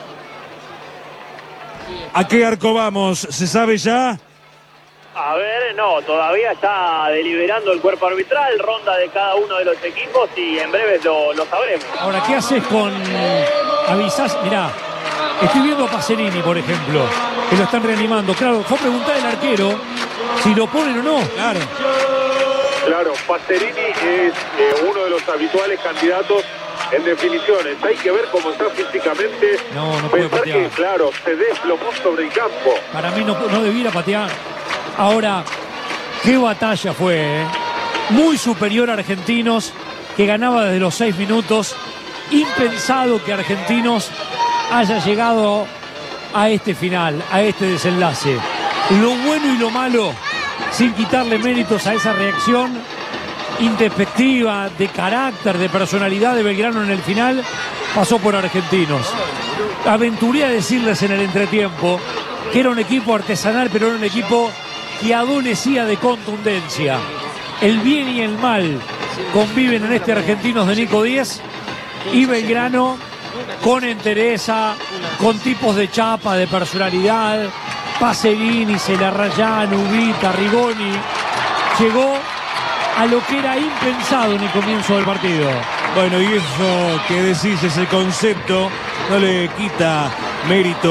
¿A qué arco vamos? ¿Se sabe ya? A ver, no, todavía está deliberando el cuerpo arbitral, ronda de cada uno de los equipos y en breve lo sabremos. Ahora, ¿qué haces con avisás? Mirá, estoy viendo a Pacerini, por ejemplo, que lo están reanimando. Claro, fue a preguntar el arquero si lo ponen o no. Claro, Pacerini es uno de los habituales candidatos en definiciones. Hay que ver cómo está físicamente. No puede pensar patear. que, claro, se desplomó sobre el campo. Para mí no debiera patear. Ahora, qué batalla fue, Muy superior a Argentinos, que ganaba desde los 6 minutos. Impensado que Argentinos haya llegado a este final, a este desenlace. Lo bueno y lo malo, sin quitarle méritos a esa reacción introspectiva, de carácter, de personalidad de Belgrano en el final, pasó por Argentinos. Aventuré a decirles en el entretiempo que era un equipo artesanal, pero era un equipo que adolecía de contundencia. El bien y el mal conviven en este Argentinos de Nico Díez, y Belgrano con entereza, con tipos de chapa, de personalidad. Pacerini, Celarayán, Ubita, Rigoni, llegó a lo que era impensado en el comienzo del partido. Bueno, y eso que decís, ese concepto, no le quita mérito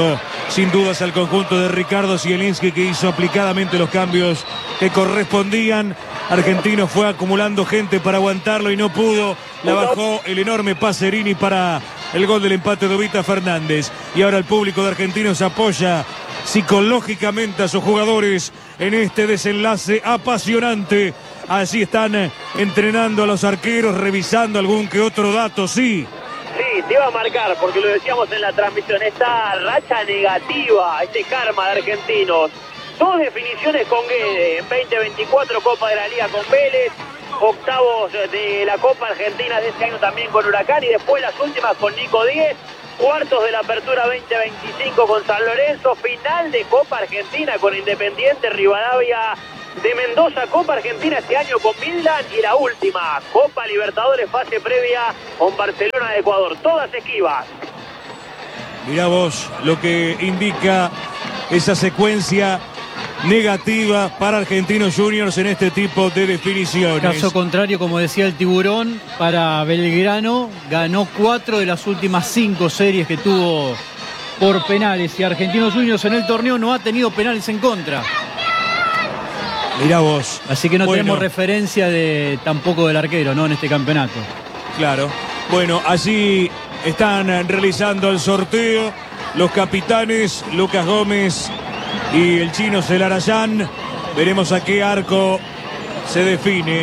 sin dudas al conjunto de Ricardo Zielinski, que hizo aplicadamente los cambios que correspondían. Argentino fue acumulando gente para aguantarlo y no pudo. La bajó el enorme Pacerini para el gol del empate de Ovita Fernández. Y ahora el público de Argentinos apoya psicológicamente a sus jugadores en este desenlace apasionante. Así están entrenando a los arqueros, revisando algún que otro dato, sí. Sí, te iba a marcar, porque lo decíamos en la transmisión, esta racha negativa, este karma de Argentinos. 2 definiciones con Guede, en 2024 Copa de la Liga con Vélez, octavos de la Copa Argentina de este año también con Huracán, y después las últimas con Nico Díez, cuartos de la Apertura 2025 con San Lorenzo, final de Copa Argentina con Independiente Rivadavia de Mendoza, Copa Argentina este año con Midland, y la última, Copa Libertadores fase previa con Barcelona de Ecuador, todas esquivas. Mirá vos lo que indica esa secuencia negativa para Argentinos Juniors en este tipo de definiciones. Caso contrario, como decía el Tiburón, para Belgrano ganó 4 de las últimas 5 series que tuvo por penales, y Argentinos Juniors en el torneo no ha tenido penales en contra. Mirá vos. Así que no tenemos referencia tampoco del arquero, ¿no?, en este campeonato. Claro. Bueno, así están realizando el sorteo los capitanes Lucas Gómez y el chino Celarayán. Veremos a qué arco se define.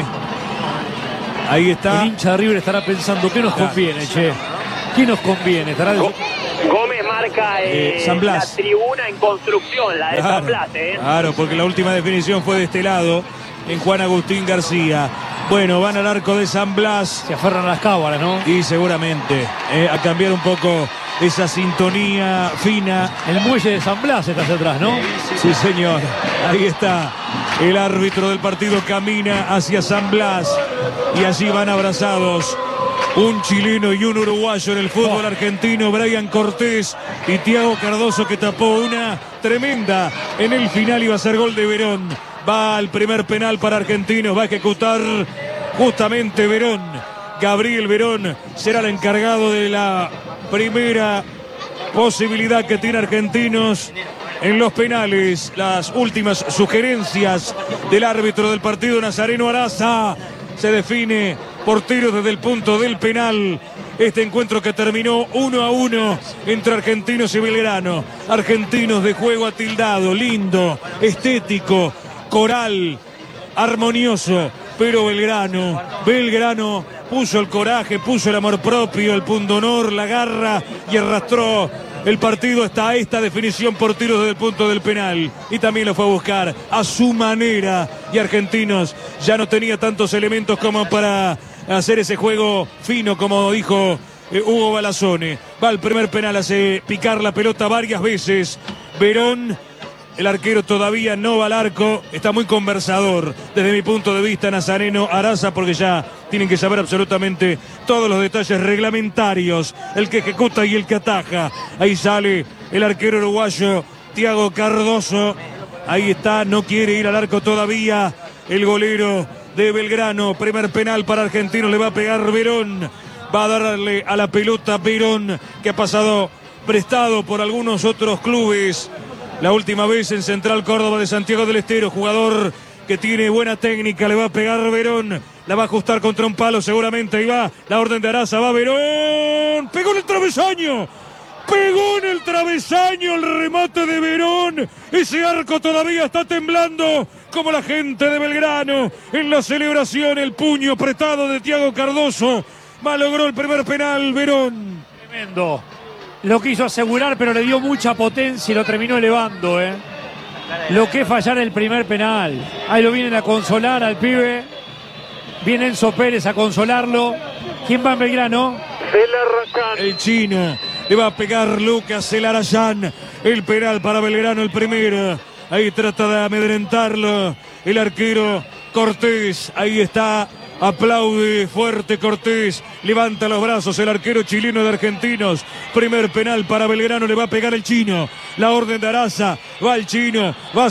Ahí está. El hincha de River estará pensando, ¿qué nos conviene, che? ¿Qué nos conviene? Estará... Gómez marca la tribuna en construcción, la de San Blas. Claro, porque la última definición fue de este lado, en Juan Agustín García. Bueno, van al arco de San Blas. Se aferran a las cábalas, ¿no? Y seguramente a cambiar un poco esa sintonía fina. El muelle de San Blas está hacia atrás, ¿no? Sí, señor. Ahí está. El árbitro del partido camina hacia San Blas. Y allí van abrazados un chileno y un uruguayo en el fútbol argentino, Brian Cortés y Thiago Cardoso, que tapó una tremenda en el final. Iba a ser gol de Verón. Va al primer penal para Argentinos. Va a ejecutar justamente Verón. Gabriel Verón será el encargado de la primera posibilidad que tiene Argentinos en los penales. Las últimas sugerencias del árbitro del partido, Nazareno Araza. Se define por tiros desde el punto del penal. Este encuentro que terminó 1-1 entre Argentinos y Belgrano. Argentinos de juego atildado, lindo, estético, coral, armonioso. Pero Belgrano puso el coraje, puso el amor propio, el pundonor, la garra, y arrastró el partido hasta esta definición por tiros desde el punto del penal. Y también lo fue a buscar a su manera. Y Argentinos ya no tenía tantos elementos como para hacer ese juego fino, como dijo Hugo Balazzone. Va al primer penal, hace picar la pelota varias veces Verón. El arquero todavía no va al arco. Está muy conversador desde mi punto de vista Nazareno Araza, porque ya tienen que saber absolutamente todos los detalles reglamentarios. El que ejecuta y el que ataja. Ahí sale el arquero uruguayo Thiago Cardoso. Ahí está, no quiere ir al arco todavía el golero de Belgrano. Primer penal para Argentinos, le va a pegar Verón. Va a darle a la pelota Verón, que ha pasado prestado por algunos otros clubes. La última vez en Central Córdoba de Santiago del Estero, jugador que tiene buena técnica, le va a pegar Verón, la va a ajustar contra un palo seguramente, ahí va la orden de Araza, va Verón, pegó en el travesaño el remate de Verón. Ese arco todavía está temblando, como la gente de Belgrano en la celebración. El puño apretado de Thiago Cardoso malogró el primer penal Verón. Tremendo. Lo quiso asegurar, pero le dio mucha potencia y lo terminó elevando, Lo que es fallar el primer penal. Ahí lo vienen a consolar al pibe. Viene Enzo Pérez a consolarlo. ¿Quién va en Belgrano? Celarayán. El chino. Le va a pegar Lucas Celarayán. El penal para Belgrano, el primero. Ahí trata de amedrentarlo el arquero Cortés. Ahí está. Aplaude fuerte Cortés, levanta los brazos el arquero chileno de Argentinos. Primer penal para Belgrano, le va a pegar el chino. La orden de Araza, va el chino, va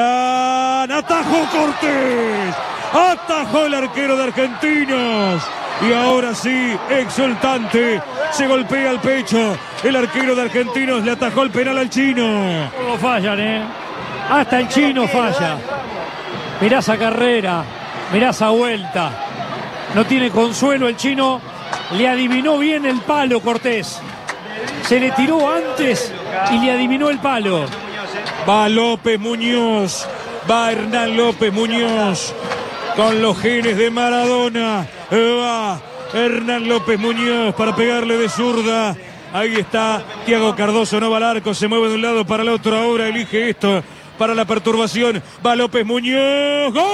Celarayán, atajó Cortés, atajó el arquero de Argentinos. Y ahora sí, exultante, se golpea el pecho. El arquero de Argentinos le atajó el penal al chino. No fallan, hasta el chino falla. Mirá esa carrera, mirá esa vuelta. No tiene consuelo el chino. Le adivinó bien el palo Cortés. Se le tiró antes y le adivinó el palo. Va López Muñoz, va Hernán López Muñoz con los genes de Maradona. Va Hernán López Muñoz para pegarle de zurda. Ahí está Thiago Cardoso, no va al arco, se mueve de un lado para el otro. Ahora elige esto para la perturbación. Va López Muñoz. ¡Gol!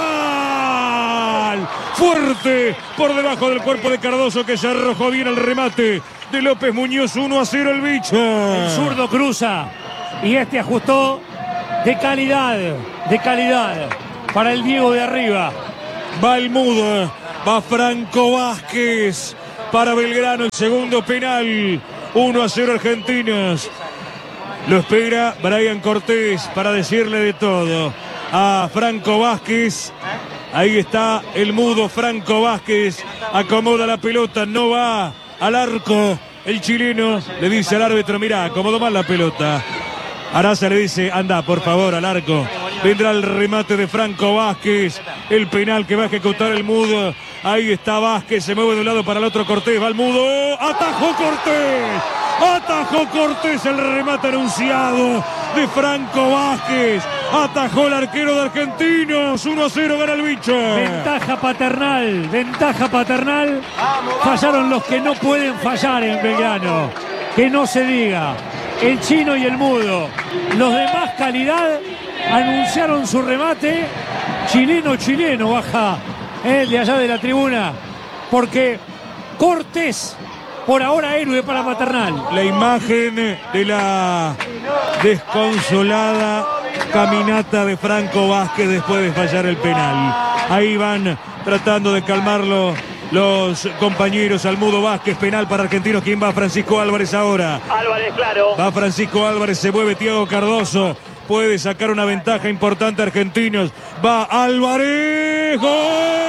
Fuerte por debajo del cuerpo de Cardoso, que se arrojó bien el remate de López Muñoz. 1-0 el bicho. El zurdo cruza y este ajustó de calidad para el Diego de arriba. Va el mudo, va Franco Vázquez para Belgrano, el segundo penal. 1-0 Argentinos. Lo espera Brian Cortés para decirle de todo a Franco Vázquez. Ahí está el mudo Franco Vázquez. Acomoda la pelota, no va al arco. El chileno le dice al árbitro: mirá, acomodó mal la pelota. Araza le dice: anda por favor al arco. Vendrá el remate de Franco Vázquez. El penal que va a ejecutar el mudo. Ahí está Vázquez, se mueve de un lado para el otro. Cortés, va el mudo. ¡Atajó Cortés! ¡Atajó Cortés! El remate anunciado de Franco Vázquez. Atajó el arquero de Argentinos. 1-0 gana el bicho. Ventaja paternal. Fallaron los que no pueden fallar en Belgrano. Que no se diga. El chino y el mudo. Los de más calidad anunciaron su remate. Chileno baja de allá de la tribuna. Porque Cortés, por ahora héroe para Paternal. La imagen de la desconsolada caminata de Franco Vázquez después de fallar el penal. Ahí van tratando de calmarlo los compañeros. al mudo Vázquez, penal para Argentinos. ¿Quién va? Francisco Álvarez ahora. Álvarez, claro. Va Francisco Álvarez, se mueve Thiago Cardoso. Puede sacar una ventaja importante Argentinos. Va Álvarez. ¡Gol!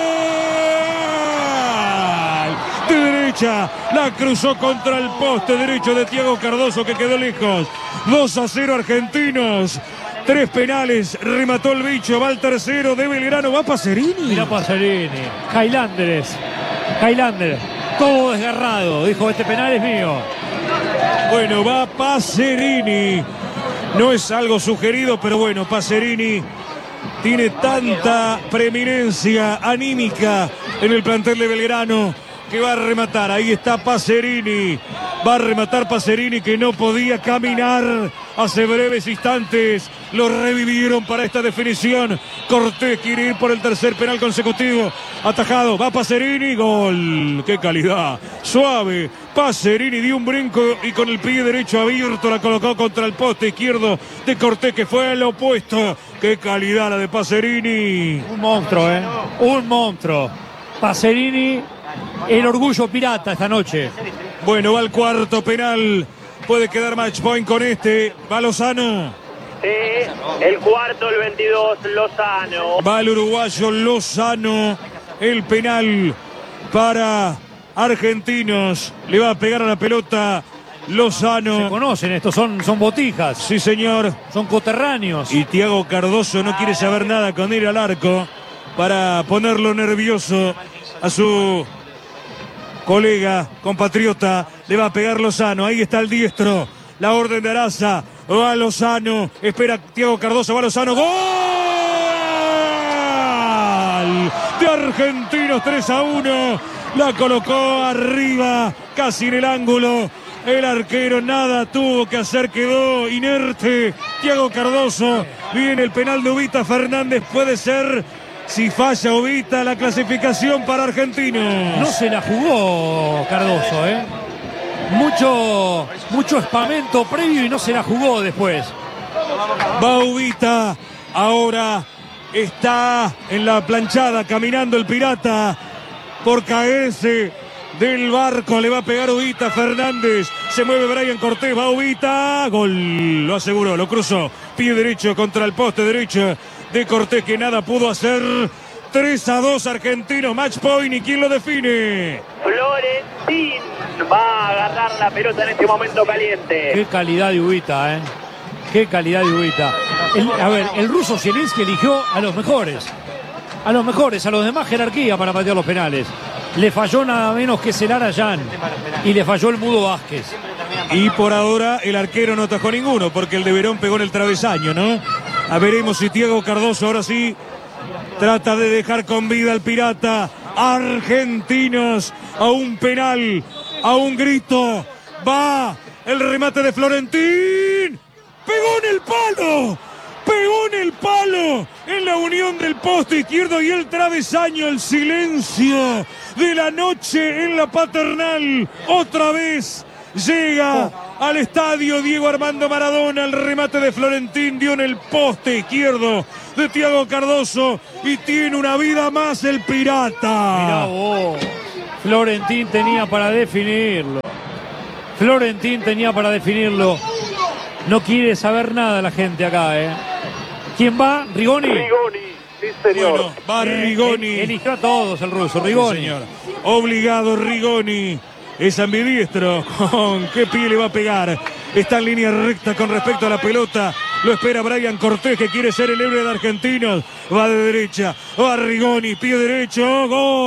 De derecha, la cruzó contra el poste derecho de Thiago Cardoso, que quedó lejos. 2-0 Argentinos. 3 penales, remató el bicho. Va el tercero de Belgrano. Va Pacerini. Mira Pacerini. Highlander. Todo desgarrado. Dijo: este penal es mío. Bueno, va Pacerini. No es algo sugerido, pero bueno, Pacerini tiene tanta preeminencia anímica en el plantel de Belgrano que va a rematar. Ahí está Pacerini. Va a rematar Pacerini, que no podía caminar hace breves instantes. Lo revivieron para esta definición. Cortés quiere ir por el tercer penal consecutivo. Atajado, va Pacerini. Gol. ¡Qué calidad! Suave. Pacerini dio un brinco y con el pie derecho abierto la colocó contra el poste izquierdo de Cortés, que fue al opuesto. ¡Qué calidad la de Pacerini! Un monstruo, un monstruo. Pacerini, el orgullo pirata esta noche. Bueno, va el cuarto penal. Puede quedar match point con este. Va Lozano. Sí, el cuarto, el 22, Lozano. Va el uruguayo Lozano. El penal para Argentinos. Le va a pegar a la pelota Lozano. Se conocen estos, son botijas. Sí, señor. Son coterráneos. Y Thiago Cardoso no quiere saber nada con ir al arco para ponerlo nervioso a su colega, compatriota. Le va a pegar Lozano. Ahí está el diestro. La orden de Araza. Va Lozano. Espera Thiago Cardoso. Va Lozano. ¡Gol! De Argentinos, 3-1. La colocó arriba, casi en el ángulo. El arquero nada tuvo que hacer, quedó inerte Thiago Cardoso. Viene el penal de Ubita Fernández. Puede ser, si falla Ubita, la clasificación para Argentinos. No se la jugó Cardoso, Mucho espamento previo y no se la jugó después. Va Ubita. Ahora está en la planchada caminando el pirata por caerse del barco. Le va a pegar Ubita Fernández. Se mueve Brian Cortés. Va Ubita. Gol. Lo aseguró, lo cruzó. Pie derecho contra el poste derecho de Cortés, que nada pudo hacer. 3-2 Argentinos, match point. ¿Y quién lo define? Florentín va a agarrar la pelota en este momento caliente. Qué calidad de Ubita, Qué calidad de Ubita. El ruso Zielinski eligió a los mejores. A los mejores, a los de más jerarquía para patear los penales. Le falló nada menos que Celara Jan. Y le falló el Mudo Vázquez. Y por ahora el arquero no atajó ninguno, porque el de Verón pegó en el travesaño, ¿no? A veremos si Thiago Cardoso ahora sí trata de dejar con vida al Pirata. Argentinos a un penal, a un grito. Va el remate de Florentín. Pegó en el palo. Pegó en el palo, en la unión del poste izquierdo y el travesaño. El silencio de la noche en la Paternal. Otra vez llega al estadio Diego Armando Maradona. El remate de Florentín dio en el poste izquierdo de Thiago Cardoso y tiene una vida más el Pirata. Mirá vos, Florentín tenía para definirlo. Florentín tenía para definirlo. No quiere saber nada la gente acá, ¿Quién va? ¿Rigoni? Rigoni, sí señor. Bueno, va Rigoni. Eligió a todos el ruso, Rigoni. Sí, señor. Obligado Rigoni. Es ambidiestro. ¿Con qué pie le va a pegar? Está en línea recta con respecto a la pelota. Lo espera Brian Cortés, que quiere ser el héroe de Argentinos. Va de derecha. Va Rigoni, pie derecho.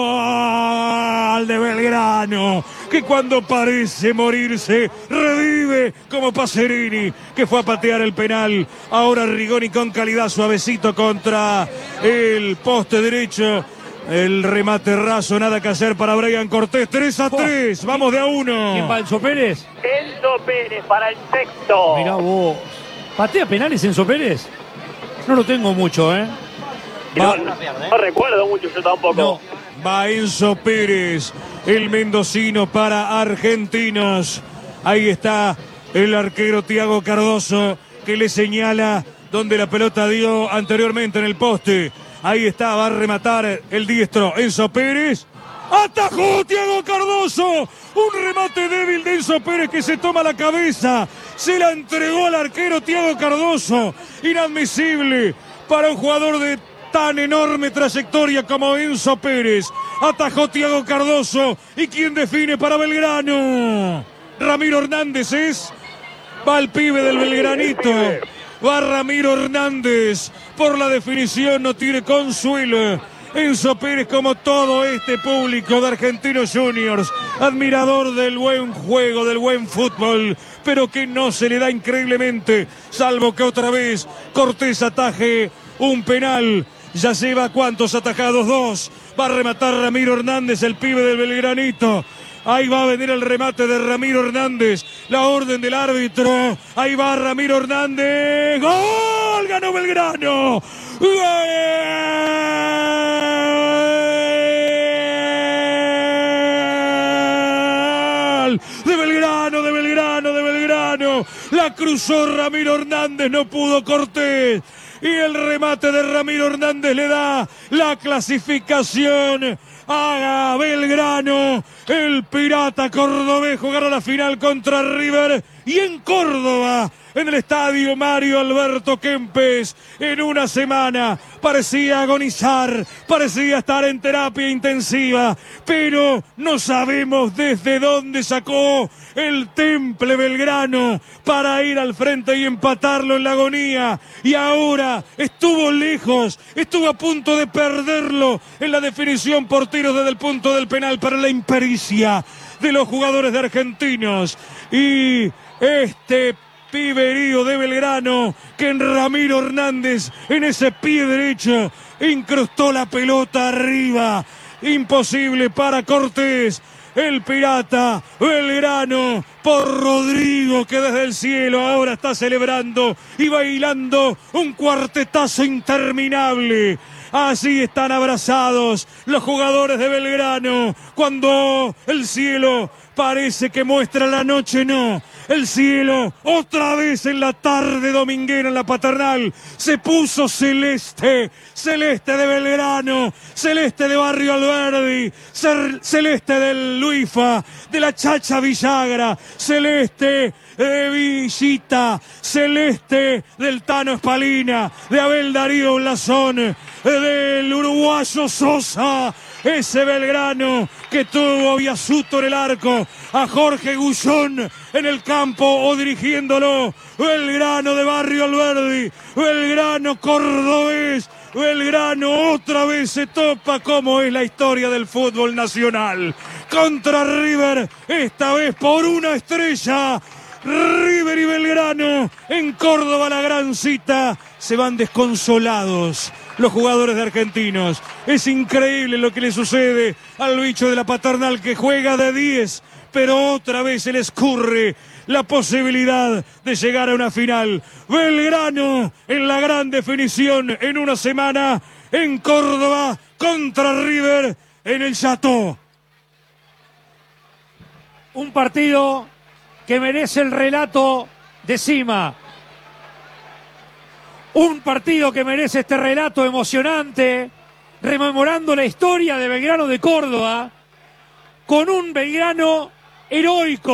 Gol de Belgrano, que cuando parece morirse revive como Pacerini, que fue a patear el penal. Ahora Rigoni con calidad, suavecito contra el poste derecho. El remate raso, nada que hacer para Brian Cortés. 3-3, vamos de a 1. ¿Quién va? ¿Enzo Pérez? Enzo Pérez para el sexto. Mirá vos. ¿Patea penales Enzo Pérez? No lo tengo mucho, No recuerdo mucho yo tampoco. No. Va Enzo Pérez, el mendocino para Argentinos. Ahí está el arquero Thiago Cardoso, que le señala donde la pelota dio anteriormente en el poste. Ahí está, va a rematar el diestro Enzo Pérez. ¡Atajó Thiago Cardoso! Un remate débil de Enzo Pérez, que se toma la cabeza. Se la entregó al arquero Thiago Cardoso. Inadmisible para un jugador de tan enorme trayectoria como Enzo Pérez. Atajó Thiago Cardoso. ¿Y quién define para Belgrano? Ramiro Hernández es. Va el pibe del Belgranito. Va Ramiro Hernández. Por la definición no tiene consuelo. Enzo Pérez, como todo este público de Argentinos Juniors, admirador del buen juego, del buen fútbol, pero que no se le da increíblemente, salvo que otra vez Cortés ataje un penal. Ya lleva ¿cuántos atajados? 2. Va a rematar Ramiro Hernández, el pibe del Belgranito. Ahí va a venir el remate de Ramiro Hernández. La orden del árbitro. Ahí va Ramiro Hernández. ¡Gol! ¡Ganó Belgrano! ¡Gol! De Belgrano, de Belgrano, de Belgrano. La cruzó Ramiro Hernández, no pudo Cortés. Y el remate de Ramiro Hernández le da la clasificación a Belgrano. El Pirata cordobés jugará la final contra River. Y en Córdoba, en el estadio Mario Alberto Kempes, en una semana parecía agonizar, parecía estar en terapia intensiva, pero no sabemos desde dónde sacó el Temple Belgrano para ir al frente y empatarlo en la agonía. Y ahora estuvo lejos, estuvo a punto de perderlo en la definición por tiros desde el punto del penal, para la impericia de los jugadores de Argentinos. Y este piberío de Belgrano, que en Ramiro Hernández, en ese pie derecho, incrustó la pelota arriba. Imposible para Cortés. El Pirata Belgrano por Rodrigo, que desde el cielo ahora está celebrando y bailando un cuartetazo interminable. Así están abrazados los jugadores de Belgrano cuando el cielo Parece que muestra la noche, no. El cielo, otra vez en la tarde dominguera en la Paternal, se puso celeste. Celeste de Belgrano, celeste de Barrio Alberdi, celeste del Luifa, de la Chacha Villagra, celeste de Villita, celeste del Tano Espalina, de Abel Darío Blasón, del uruguayo Sosa. Ese Belgrano que tuvo a Biasuto en el arco, a Jorge Gullón en el campo o dirigiéndolo. Belgrano de Barrio Alberdi, Belgrano cordobés, Belgrano otra vez se topa como es la historia del fútbol nacional. Contra River, esta vez por una estrella. River y Belgrano en Córdoba, la gran cita. Se van desconsolados los jugadores de Argentinos. Es increíble lo que le sucede al bicho de la Paternal, que juega de 10, pero otra vez se le escurre la posibilidad de llegar a una final. Belgrano en la gran definición en una semana en Córdoba contra River en el Chateau. Un partido que merece el relato de Sima. Un partido que merece este relato emocionante, rememorando la historia de Belgrano de Córdoba, con un Belgrano heroico.